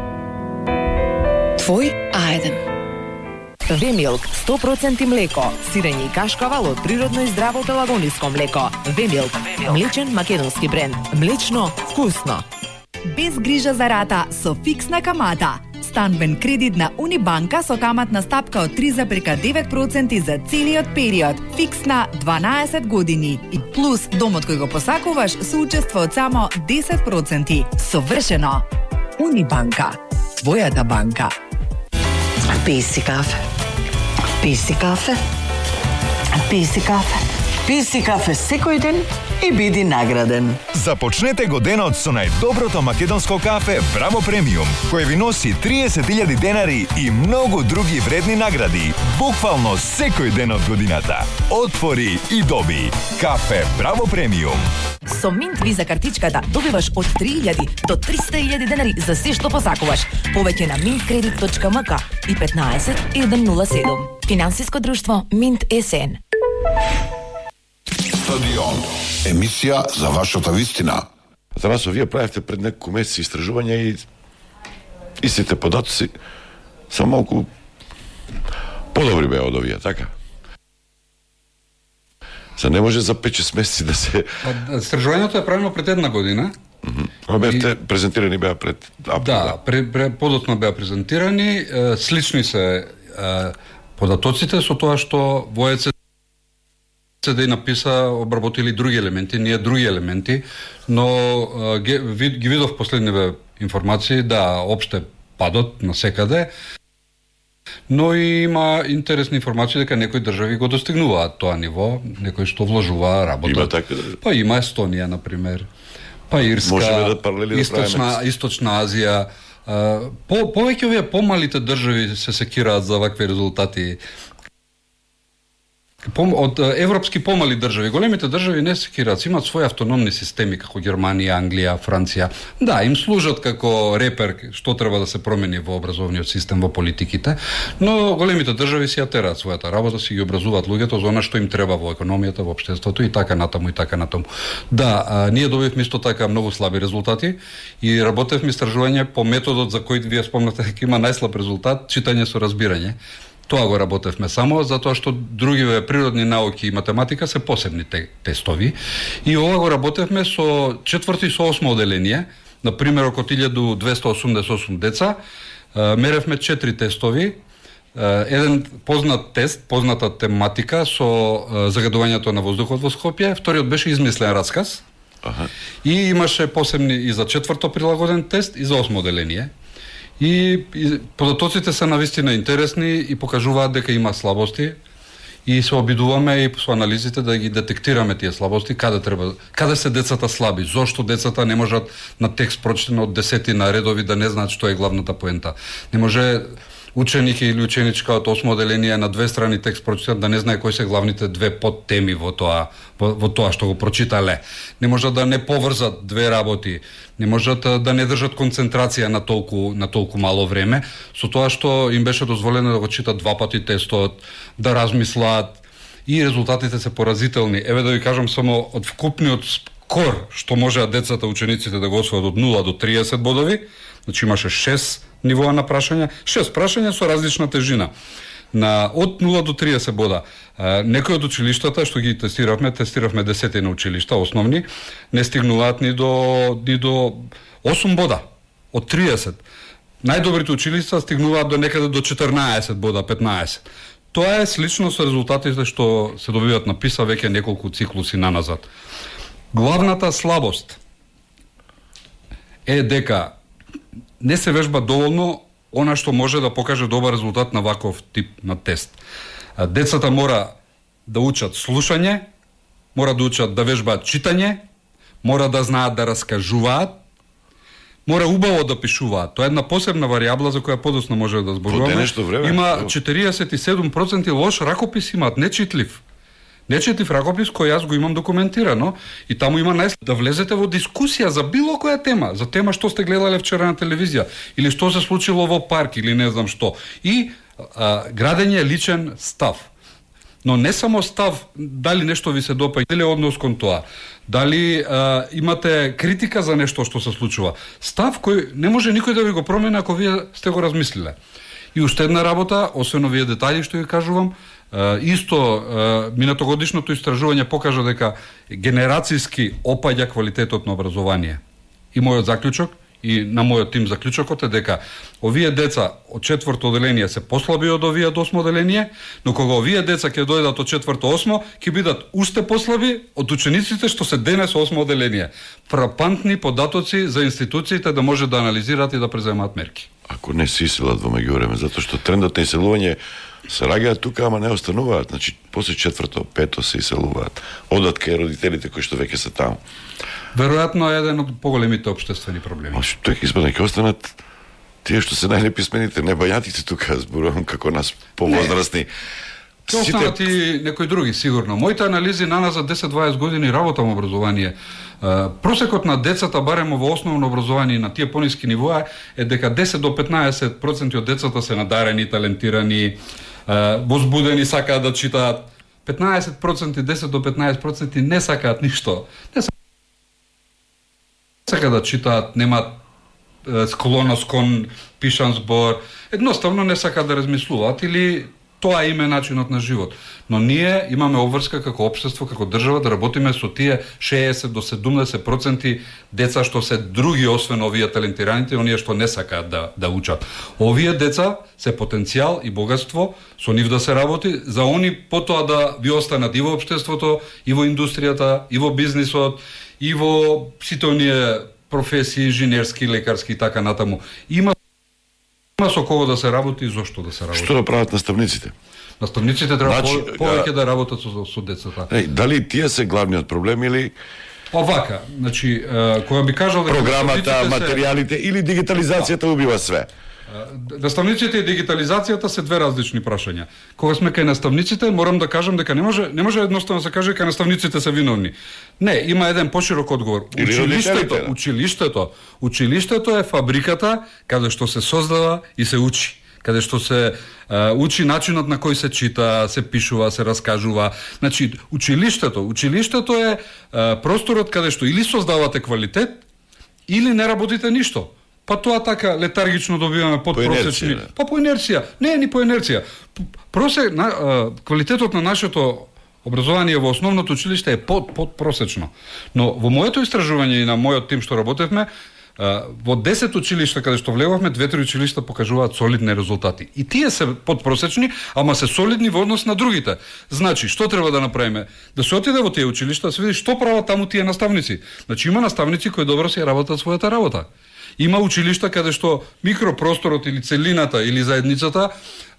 Speaker 7: Твој А еден.
Speaker 6: Вемилк, сто проценти млеко, сирење и кашкавал од природно и здраво пелагониско млеко. Вемилк, млечен македонски бренд. Млечно, вкусно.
Speaker 9: Без грижа за рата со фиксна камата. Станбен кредит на Унибанка со каматна стапка од три зарез и девет проценти за целиот период. Фиксна дванаесет години. И плюс домот кој го посакуваш со учество од само десет проценти. Совршено. Унибанка. Твојата банка.
Speaker 6: Пи си кафе. Пи си кафе. Пи си кафе. Пи си кафе секој ден и биди награден.
Speaker 10: Започнете го денот со најдоброто македонско кафе Браво Премиум, кој ви носи триесет илјади денари и многу други вредни награди, буквално секој ден од годината. Отвори и доби. Кафе Браво Премиум.
Speaker 9: Со Минт Виза картичката добиваш од три илјади до триста илјади денари за се што посакуваш. Повеќе на минт кредит точка ем ка и петнаесет еден нула седум. Финансиско друштво Минт ес ен.
Speaker 5: Стадион. Емисија за вашата вистина.
Speaker 1: Атанасов, вие правите пред неколку месеци истражувања и истите податоци са малку подобри беа од овие, така? Се не може за пет-шест месеци да се...
Speaker 11: Истражувањето е правено пред една година.
Speaker 1: Mm-hmm. Бевте и... презентирани беа пред април.
Speaker 11: Да, пре, пре, подотно беа презентирани, е, слични се е, податоците со тоа што во О Е Це Де и написа обработили други елементи, ние други елементи, но е, ги, ги видов последниве информации, да, опште падот на секаде, но и има интересни информации дека некои држави го достигнуваат тоа ниво, некои што вложуваат, работат.
Speaker 1: Има така?
Speaker 11: Па има Естонија, например. Па Ирска,
Speaker 1: можеме да паралели
Speaker 11: Источна,
Speaker 1: да
Speaker 11: Источна Азија, по повеќе овие помалите држави се секираат за вакви резултати. Од европски помали држави, големите држави не се секираат, имаат своји автономни системи како Германија, Англија, Франција. Да, им служат како репер што треба да се промени во образовниот систем, во политиките, но големите држави си ја тераат својата работа, си ги образуваат луѓето за она што им треба во економијата, во општеството и така натаму и така натаму. Да, а, ние добивме исто така многу слаби резултати и работевме истражување по методот за кој вие спомнате дека има најслаб резултат, читање со разбирање. Тоа го работевме само затоа што другиве природни науки и математика се посебни те, тестови и ова го работевме со четврто и со осмо оделение, на пример околу илјада двесте осумдесет и осум деца, меревме четири тестови, еден познат тест, позната тематика со загадувањето на воздухот во Скопје, вториот беше измислен расказ. Аха. И имаше посебни и за четврто прилагоден тест и за осмо оделение. И, и податоците се навистина интересни и покажуваат дека има слабости и се обидуваме и со анализите да ги детектираме тие слабости, каде треба, каде се децата слаби, зошто децата не можат на текст прочитан од десетина редови да не знаат што е главната поента. Не може ученик или ученичка од осмо оделение на две страни текст прочитат да не знае кои се главните две подтеми во тоа во, во тоа што го прочитале. Не можат да не поврзат две работи, не можат да не држат концентрација на толку на толку мало време, со тоа што им беше дозволено да го читат два пати тестот, да размислат и резултатите се поразителни. Еве да ви кажам само од вкупниот скор што можеа децата, учениците да го освојат од нула до триесет бодови, значи имаше шест нивоа на прашања, шест прашања со различна тежина. На од нула до триесет бода. Некои од училиштата што ги тестиравме, тестиравме десетина училишта основни, не стигнуваат ни до ни до осум бода од триесет. Најдобрите училишта стигнуваат до некаде до четрнаесет бода, петнаесет. Тоа е слично со резултатите што се добиваат на ПИСА веќе неколку циклуси наназад. Главната слабост е дека не се вежба доволно она што може да покаже добар резултат на ваков тип на тест. Децата мора да учат слушање, мора да учат да вежбаат читање, мора да знаат да раскажуваат, мора убаво да пишуваат. Тоа е една посебна варијабла за која подоцна може да зборуваме. Има четириесет и седум проценти лош ракопис имаат, нечитлив. Нечитлив ракопис кој јас го имам документирано и таму има најслаб да влезете во дискусија за било која тема, за тема што сте гледале вчера на телевизија или што се случило во парк или не знам што. И а, градење личен став. Но не само став, дали нешто ви се допаѓа, или однос кон тоа, дали а, имате критика за нешто што се случува. Став кој не може никој да ви го промени ако вие сте го размислиле. И уште една работа, освен овие детали што ви кажувам, Uh, исто, uh, минатогодишното истражување покажа дека генерацијски опаѓа квалитетот на образование. И мојот заклучок, и на мојот тим заклучокот е дека овие деца од четврто оделение се послаби од овие од осмо оделение, но кога овие деца ќе дојдат од четврто осмо, ќе бидат уште послаби од учениците што се денес осмо оделение. Фрапантни податоци за институциите да може да анализираат и да преземаат мерки.
Speaker 1: Ако не се иселат во меѓувреме, затоа што трендот на иселување се раѓаат тука, ама не остануваат. Значи, после четврто, пето се иселуваат. Одат кај родителите кои што веќе се таму.
Speaker 11: Веројатно е еден од поголемите општествени проблеми.
Speaker 1: А што ќе испадне, ќе останат тие што се најнеписмените, не бајатите тука, зборувам како нас повозрастни.
Speaker 11: Ќе останат и некои други, сигурно. Моите анализи наназад десет-дваесет години работам образование. Просекот на децата, барем во основно образование на тие пониски нивоа, е дека десет до петнаесет проценти од децата се надарени, талентирани, возбудени, сакаат да читаат. петнаесет проценти, десет до петнаесет проценти не сакаат ништо. Не сакаат да читаат, немаат склоност кон пишан збор, едноставно не сакаат да размислуваат или тоа име начинот на живот. Но ние имаме обврска како општество, како држава да работиме со тие шеесет до седумдесет проценти деца што се други освен овие талентираните, оние што не сакаат да да учат. Овие деца се потенцијал и богатство, со нив да се работи, за они потоа да ви останат и во општеството, и во индустријата, и во бизнисот, и во сите оние професии, инженерски, лекарски и така натаму. Има Има со кого да се работи и зошто да се работи.
Speaker 1: Што да прават наставниците?
Speaker 11: Наставниците треба значи, по, повеќе да работат со, со децата.
Speaker 1: Е, дали тие се главниот проблем или
Speaker 11: Овака, значи, кога би кажал дека
Speaker 1: програмата, материјалите или дигитализацијата убива све.
Speaker 11: Наставниците и дигитализацијата се две различни прашања. Кога сме кај наставниците, морам да кажам дека не може не може едноставно да се каже дека наставниците се виновни. Не, има еден поширок одговор. Училиштето, училиштето, училиштето е фабриката каде што се создава и се учи, каде што се uh, учи начинот на кој се чита, се пишува, се раскажува. Значи, училиштето, училиштето е uh, просторот каде што или создавате квалитет, или не работите ништо. Па тоа така летаргично добиваме подпросечни. Па по инерција. Не, ни по инерција. Просе, на, а, квалитетот на нашето образование во основното училиште е под подпросечно. Но во моето истражување и на мојот тим што работевме, а, во десет училишта каде што влеговме, две-три училишта покажуваат солидни резултати. И тие се подпросечни, ама се солидни во однос на другите. Значи, што треба да направиме? Да се отиде во тие училишта, да се види што прават таму тие наставници. Значи, има наставници кои добро се работат својата работа. Има училишта каде што микропросторот или целината или заедницата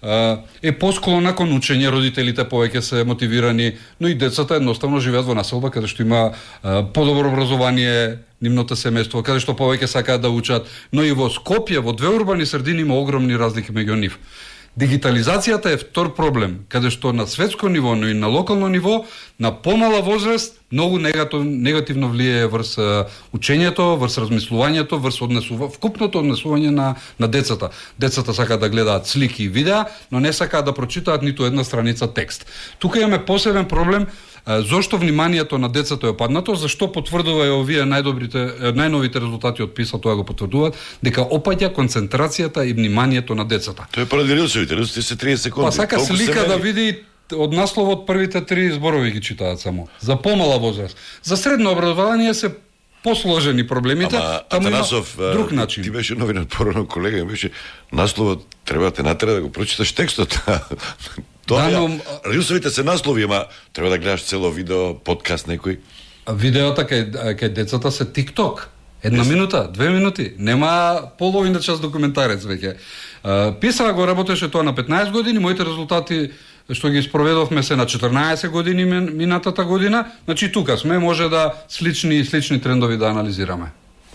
Speaker 11: е посклона кон учење, родителите повеќе се мотивирани, но и децата едноставно живеат во населба каде што има подобро образование, нивното семејство, каде што повеќе сакаат да учат, но и во Скопје, во две урбани средини има огромни разлики меѓу нив. Дигитализацијата е втор проблем, каде што на светско ниво, но и на локално ниво, на помала возраст, многу негативно влијае врз учењето, врз размислувањето, врз однесува, вкупното однесување на, на децата. Децата сакаат да гледаат слики и видеа, но не сакаат да прочитаат ниту една страница текст. Тука имаме посебен проблем. Зошто вниманието на децата е опаднато? Зашто потврдува и овие најдобрите, најновите резултати од ПИСА, тоа го потврдуваат, дека опаѓа концентрацијата и вниманието на децата.
Speaker 1: Тоа е поради рилсовите, рилсовите се тридесет секунди.
Speaker 11: Па сака слика да види од насловот првите три зборови ги читаат само. За помала возраст. За средно образование се посложени проблемите,
Speaker 1: ама
Speaker 11: таму
Speaker 1: Атанасов,
Speaker 11: има друг начин.
Speaker 1: Ти беше новинар порано колега, беше насловот треба те натера да го прочиташ текстот. Тоа, да, но... рилсовите се наслови, ама треба да гледаш цело видео, подкаст некој.
Speaker 11: Видеота кај, кај децата се TikTok. Една Ес... минута, две минути. Нема половина час документарец веќе. ПИСА го работеше тоа на петнаесет години, моите резултати што ги спроведовме се на четрнаесет години минатата година. Значи тука сме, може да слични слични трендови да анализираме.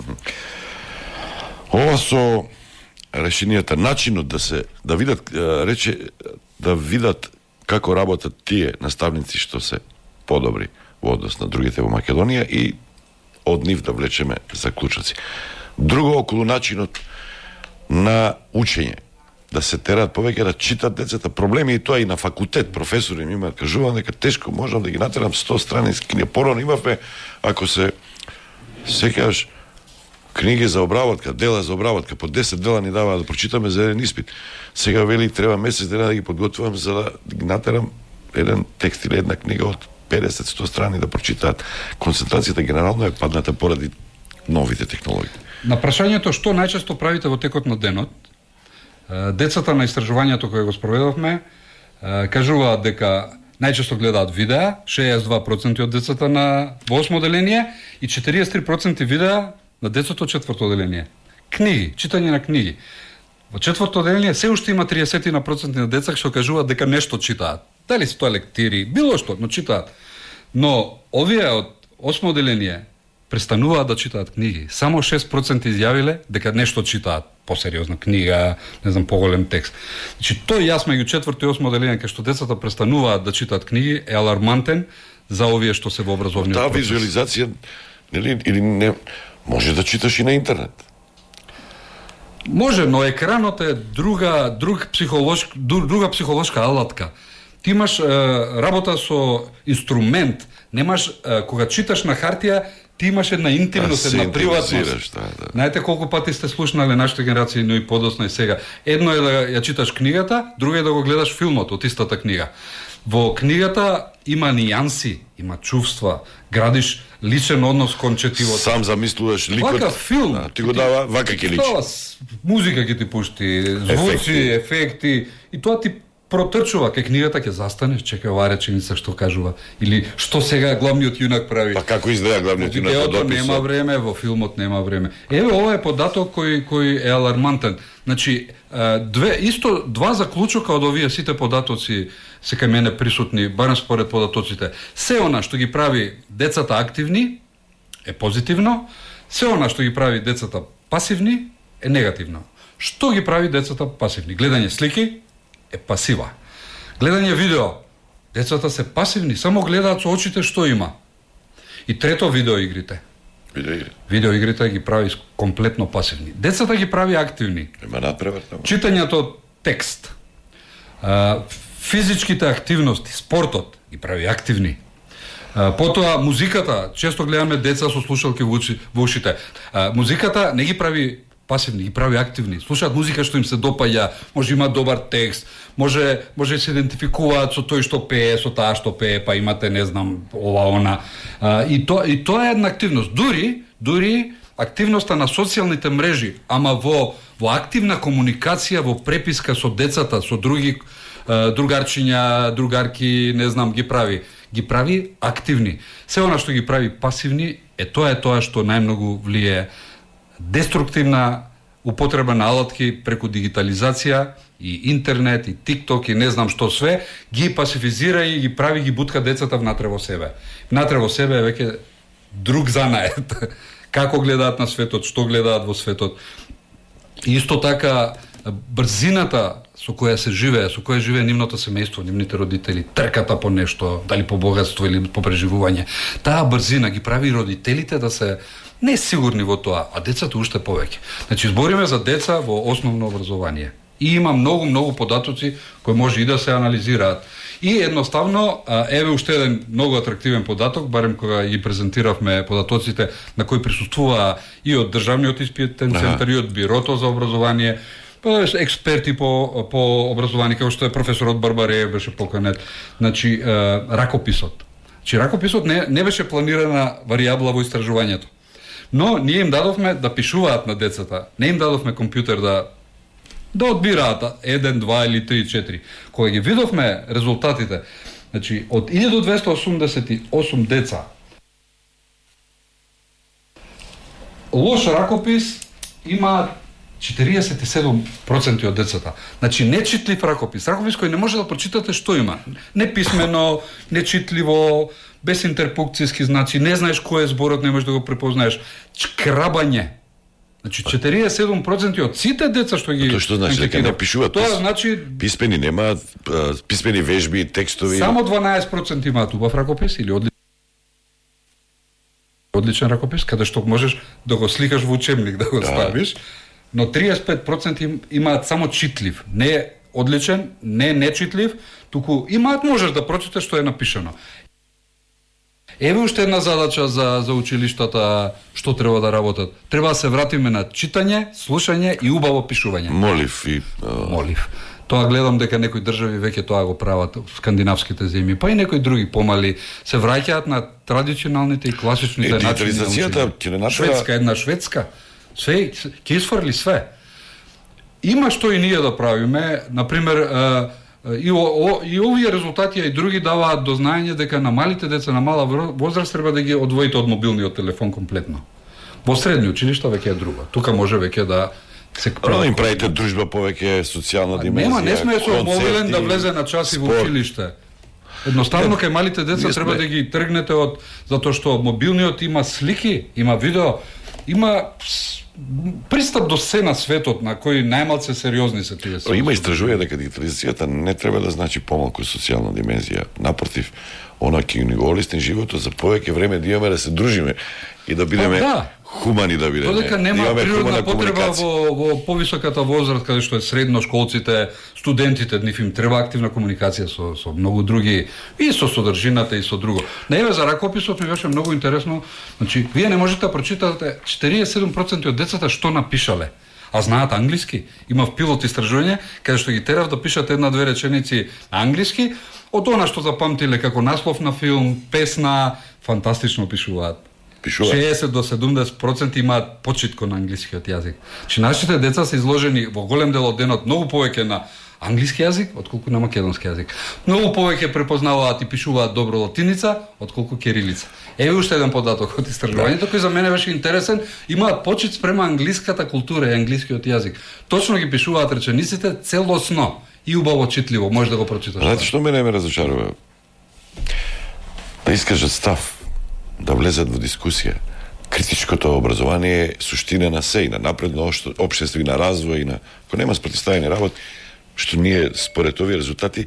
Speaker 1: Ова со решенијата, начинот да се да видат рече да видат како работат тие наставници што се подобри во однос на другите во Македонија и од нив да влечеме заклучоци. Друго околу начинот на учење, да се терат повеќе да читат децата, проблеми и тоа и на факултет, професори ми имаат кажуван дека тешко можам да ги натерам сто страници книги. Порано имавме, ако се секаш книги за обработка, дела за обработка, по десет дела ни даваа да прочитаме за еден испит. Сега вели треба месец дена да ги подготвувам за да ги натерам еден текст или една книга од педесет до сто страни да прочитаат. Концентрацијата генерално е падната поради новите технологии.
Speaker 11: На прашањето што најчесто правите во текот на денот, децата на истражувањето кое го спроведовме кажуваат дека најчесто гледаат видеа, шеесет и два проценти од децата на во осмо оделение и четириесет и три проценти видеа на децата од четврто оделение. Книги, читање на книги. Во четврто оделение се уште има триесет проценти на деца што кажуваат дека нешто читаат. Дали се тоа лектири, било што, но читаат. Но овие од осмо оделение престануваат да читаат книги. Само шест проценти изјавиле дека нешто читаат, посериозна книга, не знам, поголем текст. Значи, тој јас меѓу четврто и осмо оделение кај што децата престануваат да читаат книги е алармантен за овие што се во образовниот
Speaker 1: процес. Таа визуализација, нели, или не, може да читаш и на интернет.
Speaker 11: Може, но екранот е друга, друг психолошка, друга психолошка алатка. Ти имаш е, работа со инструмент, немаш, е, кога читаш на хартија, ти имаш една интимност, една приватност.
Speaker 1: Да, да.
Speaker 11: Знаете колку пати сте слушнали нашите генерации, но и подоцна и сега. Едно е да ја читаш книгата, друго е да го гледаш филмот од истата книга. Во книгата има нијанси, има чувства, градиш личен однос кон четивото.
Speaker 1: Сам замислуваш ликот.
Speaker 11: Вака филм.
Speaker 1: Да, ти го дава, вака ќе личи.
Speaker 11: Тоа музика ќе ти пушти, звуци, ефекти, ефекти и тоа ти протрчува, кај книгата ќе застанеш, чекај оваа реченица што кажува или што сега главниот јунак прави.
Speaker 1: Па како изгледа главниот јунак?
Speaker 11: Во видеото нема време, во филмот нема време. Еве ова е податок кој кој е алармантен. Значи, две исто два заклучока од овие сите податоци се кај мене присутни, барем според податоците. Се она што ги прави децата активни е позитивно, се она што ги прави децата пасивни е негативно. Што ги прави децата пасивни? Гледање слики е пасива. Гледање видео, децата се пасивни, само гледаат со очите што има. И трето, видеоигрите.
Speaker 1: Видеоигри.
Speaker 11: Видеоигрите ги прави комплетно пасивни. Децата ги прави активни.
Speaker 1: Има надпревртно.
Speaker 11: Читањето текст, а, физичките активности, спортот ги прави активни. А, потоа музиката, често гледаме деца со слушалки во, уши, во ушите. А, музиката не ги прави пасивни, ги прави активни. Слушаат музика што им се допаѓа, може има добар текст, може може се идентификуваат со тој што пее, со таа што пее, па имате не знам ова она. А, и то и тоа е една активност. Дури дури активноста на социјалните мрежи, ама во во активна комуникација, во преписка со децата, со други другарчиња, другарки, не знам, ги прави ги прави активни. Се она што ги прави пасивни е тоа е тоа што најмногу влие деструктивна употреба на алатки преку дигитализација и интернет и TikTok и не знам што све, ги пасифизира и ги прави, ги бутка децата внатре во себе. Внатре во себе е веќе друг занает. Како гледаат на светот, што гледаат во светот. И исто така брзината со која се живее, со која живее нивното семејство, нивните родители, трката по нешто, дали по богатство или по преживување. Таа брзина ги прави родителите да се не сигурни во тоа, а децата уште повеќе. Значи, збориме за деца во основно образование. И има многу, многу податоци кои може и да се анализираат. И едноставно, еве уште еден многу атрактивен податок, барем кога ги презентиравме податоците на кои присуствуваа и од Државниот испитен центар, и од Бирото за образование, експерти по по образование, како што е професорот Барбареев беше поканет. Значи, ракописот. Значи, ракописот не, не беше планирана варијабла во истражувањето. Но ние им дадовме да пишуваат на децата. Не им дадовме компјутер да да одбираат еден, два или три, четири. Кога ги видовме резултатите, значи од илјада двесте осумдесет и осум деца лош ракопис има четириесет и седум проценти од децата. Значи нечитлив ракопис, ракопис кој не може да прочитате што има. Неписмено, нечитливо, без интерпункцијски знаци, не знаеш кој е зборот, не можеш да го препознаеш. Чкрабање. Значи четириесет и седум проценти од сите деца што ги...
Speaker 1: Тоа што значи дека не пишуваат?
Speaker 11: Тоа значи...
Speaker 1: Писмени немаат, писмени вежби, текстови...
Speaker 11: Само дванаесет проценти имаат убав ракопис или одличен одличен ракопис, каде што можеш да го сликаш во учебник, да го ставиш, но триесет и пет проценти имаат само читлив. Не е одличен, не е нечитлив, туку имаат, можеш да прочиташ што е напишано. Еве уште една задача за за училиштата, што треба да работат. Треба да се вратиме на читање, слушање и убаво пишување.
Speaker 1: Молив и
Speaker 11: молив. Тоа гледам дека некои држави веќе тоа го прават в скандинавските земји, па и некои други помали се враќаат на традиционалните и класичните начини.
Speaker 1: Дигитализацијата ќе не направи
Speaker 11: Шведска, една шведска. Све ќе изфрли све. Има што и ние да правиме, на пример, И, о, и овие резултати и други даваат до знаење дека на малите деца на мала возраст треба да ги одвоите од мобилниот телефон комплетно. Во средни училишта веќе е друго. Тука може веќе да се
Speaker 1: прави. Им правите дружба повеќе социјална dimenzија.
Speaker 11: Нема, не сме со мобилен да влезе на часи во училиште. Едноставно кај малите деца сме... треба да ги тргнете од затоа што мобилниот има слики, има видео, има пристап до се на светот на кои најмалце сериозни се тие.
Speaker 1: Има истражување дека дигитализацијата не треба да значи помалку социјална димензија. Напротив, она ќе ни го олесни животот за повеќе време да имаме да се дружиме и да бидеме да. хумани да бидеме.
Speaker 11: Додека нема да природна потреба во, во повисоката возраст, каде што е средношколците, студентите, нив им треба активна комуникација со, со многу други, и со содржината и со друго. На еве за ракописот ми беше многу интересно, значи, вие не можете да прочитате четириесет и седум проценти од децата што напишале, а знаат англиски. Имав пилот истражување, каде што ги терав да пишат една-две реченици англиски, од она што запамтиле како наслов на филм, песна, фантастично пишуваат. шеесет до седумдесет проценти имаат почитко на англискиот јазик. Че нашите деца се изложени во голем дел од денот многу повеќе на англиски јазик отколку на македонски јазик. Многу повеќе препознаваат и пишуваат добро латиница отколку кирилица. Еве уште еден податок од истражувањето кој за мене беше интересен, имаат почит спрема англиската култура и англискиот јазик. Точно ги пишуваат речениците целосно и убаво читливо, може да го прочиташ.
Speaker 1: Знаете што мене ме разочарува? Да искажат став, да влезат во дискусија, критичкото образование е суштина на се, и на напредно општество, и на развој, и на... Ако нема спротивставени работи, што ние според овие резултати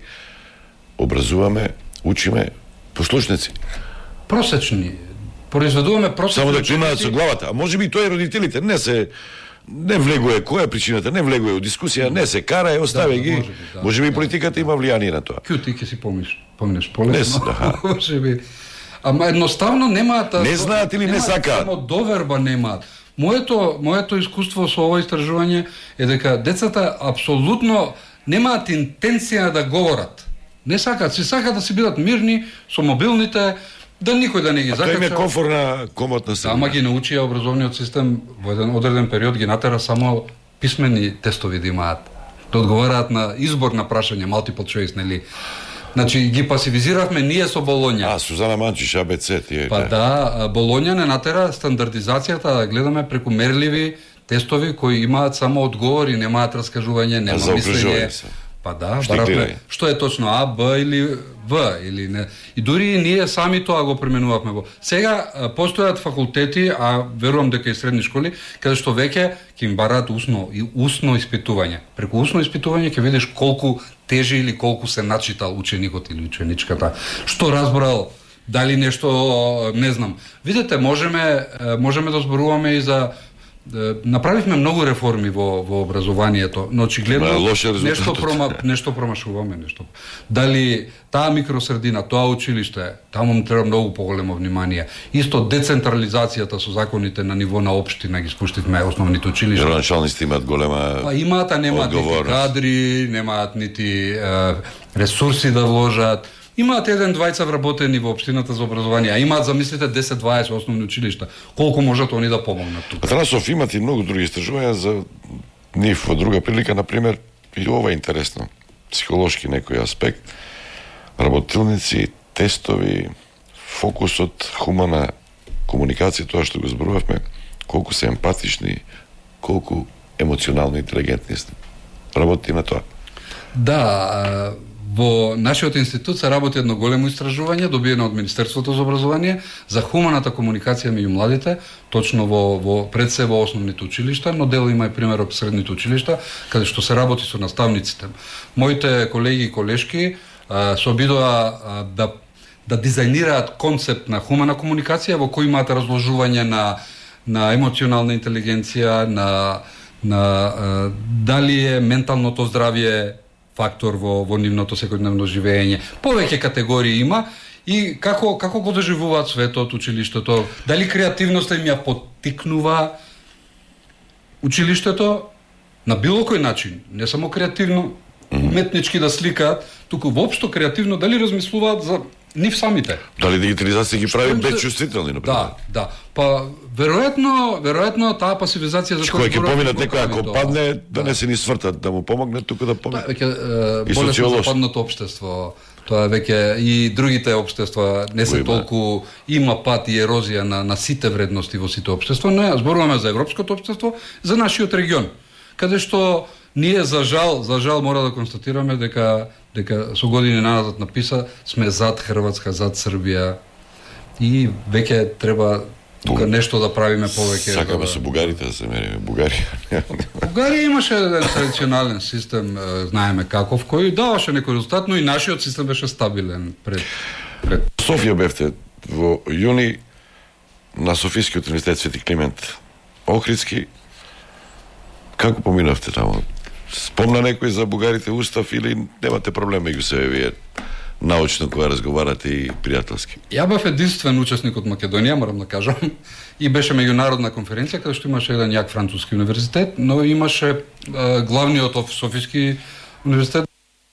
Speaker 1: образуваме, учиме послушници.
Speaker 11: Просечни. Произведуваме просечни.
Speaker 1: Само да климаат со главата. А може би тоа и родителите не се не влегува која е причината, не влегува у дискусија, не се кара и остави да, ги. Може би, да, може би да, политиката има влијание на тоа.
Speaker 11: Кју ти ќе си помниш, помниш полесно. Да. Може би. Ама едноставно немаат...
Speaker 1: Не знаат или не сакаат.
Speaker 11: Само доверба немаат. Моето, моето искуство со ова истражување е дека децата апсолутно немаат интенција да говорат. Не сакаат, си сакаат да си бидат мирни со мобилните, да никој да не ги закача.
Speaker 1: А тоа им е комфортна, комотна среда.
Speaker 11: Ама ги научија образовниот систем во еден одреден период ги натера само писмени тестови да имаат. Да одговараат на избор на прашање, multiple choice, нели? Значи ги пасивизиравме ние со Болоња.
Speaker 1: А, Сузана Манчиш, А Б Ц, тие.
Speaker 11: Па да, Болоња не натера стандардизацијата да гледаме преку мерливи тестови кои имаат само одговори, немаат раскажување, нема мислење. Па да, баравме, што е точно А, Б или В или не. И дури и ние сами тоа го применувавме во. Сега постојат факултети, а верувам дека и средни школи, каде што веќе ќе им бараат усно и усно испитување. Преку усно испитување ќе видиш колку тежи или колку се начитал ученикот или ученичката. Што разбрал, дали нешто, не знам. Видете, можеме можеме да зборуваме и за направивме многу реформи во во образованието, но очигледно нешто прома, нешто промашуваме, нешто. Дали таа микросредина, тоа училиште, таму му треба многу поголемо внимание. Исто децентрализацијата со законите на ниво на општина ги спуштивме основните училишта.
Speaker 1: Градоначалниците имаат голема
Speaker 11: па имаат, а немаат нити кадри, немаат нити е, ресурси да вложат. Имаат еден двајца вработени во општината за образование, а имаат, замислите, десет дваесет основни училишта. Колку можат они да помогнат тука?
Speaker 1: Атанасов, имат и многу други истражувања за нив во друга прилика, например, и ова е интересно. Психолошки некој аспект, работилници, тестови, фокусот, хумана комуникација, тоа што го зборувавме, колку се емпатични, колку емоционално интелигентни сте. Работи на тоа.
Speaker 11: Да, во нашиот институт се работи едно големо истражување, добиено од Министерството за образование, за хуманата комуникација меѓу младите, точно во, во пред се во основните училишта, но дел има и пример од средните училишта, каде што се работи со наставниците. Моите колеги и колешки а, се обидоа а, да да дизајнираат концепт на хумана комуникација во кој имаат разложување на на емоционална интелигенција, на на а, дали е менталното здравје фактор во во нивното секојдневно живење. Повеќе категории има и како како го доживуваат светот, училиштето, дали креативноста им ја поттикнува училиштето на било кој начин, не само креативно, уметнички да сликаат, туку воопшто креативно дали размислуваат за нив самите.
Speaker 1: Дали дигитализација ги прави безчувствителни, например?
Speaker 11: Да, да. Па веројатно, веројатно таа пасивизација за
Speaker 1: која ќе поминат некој ако падне, да, да не се ни свртат да му помогне, туку да помогне.
Speaker 11: Да, веќе болесно западното општество, тоа веќе и другите општества не се толку има пат и ерозија на на сите вредности во сите општества, но зборуваме за европското општество, за нашиот регион, каде што ние за жал, за жал мора да констатираме дека дека со години назад написа сме зад Хрватска, зад Србија и веќе треба тука нешто да правиме повеќе.
Speaker 1: Сакаме
Speaker 11: да...
Speaker 1: со бугарите да се мериме. Бугарија.
Speaker 11: Бугарија имаше еден традиционален систем, знаеме каков, кој даваше некој резултат, но и нашиот систем беше стабилен пред пред
Speaker 1: Софија бевте во јуни на Софискиот универзитет Свети Климент Охридски. Како поминавте таму? Спомна некој за бугарите устав или немате проблем меѓу себе вие научно кога разговарате и пријателски?
Speaker 11: Ја бев единствен учесник од Македонија, морам да кажам, и беше меѓународна конференција каде што имаше еден јак француски универзитет, но имаше е, главниот Софиски универзитет.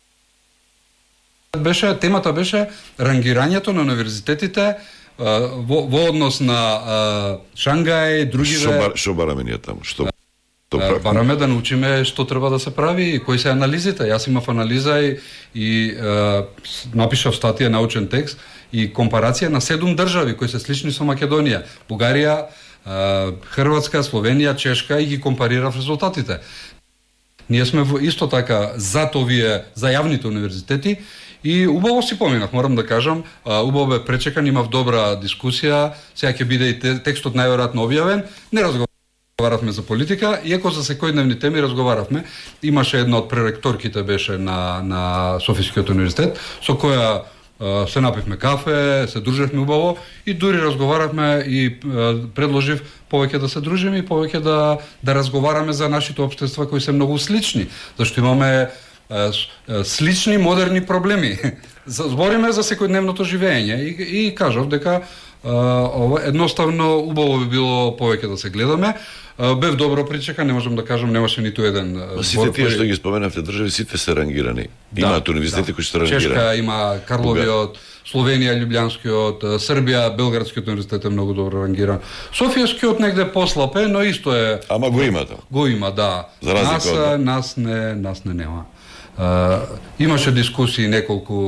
Speaker 11: Беше темата беше рангирањето на универзитетите во, во однос на е, Шангај, другиве.
Speaker 1: Што бар, што бараме ние таму? Што
Speaker 11: бараме да научиме што треба да се прави и кои се анализите. Јас имав анализа и, и е, напишав статија, научен текст и компарација на седум држави кои се слични со Македонија. Бугарија, е, Хрватска, Словенија, Чешка и ги компарирав резултатите. Ние сме исто така зад овие за јавните универзитети и убаво си поминав, морам да кажам, убаво бе пречекан, имав добра дискусија, сега ќе биде и текстот најверојатно објавен, не разговаравме за политика, иако за секојдневни теми разговаравме. Имаше една од преректорките беше на, на Софискиот универзитет, со која се напивме кафе, се дружевме убаво и дури разговаравме и предложив повеќе да се дружиме и повеќе да, да разговараме за нашите општества кои се многу слични, зашто имаме слични модерни проблеми. Збориме за секојдневното живење и, и кажав дека едноставно убаво би било повеќе да се гледаме. Бев добро причекан, не можам да кажам, немаше ниту еден
Speaker 1: збор. Сите тие што ги споменавте држави, сите се рангирани. Имаат да, универзитети да. кои се рангирани.
Speaker 11: Чешка има Карловиот, Словенија Љубљанскиот, Србија Белградскиот универзитет е многу добро рангиран. Софијскиот негде послаб е, но исто е.
Speaker 1: Ама го има тоа.
Speaker 11: Го има, да.
Speaker 1: За разлика
Speaker 11: нас,
Speaker 1: од
Speaker 11: нас не нас не нема. Uh, имаше дискусии неколку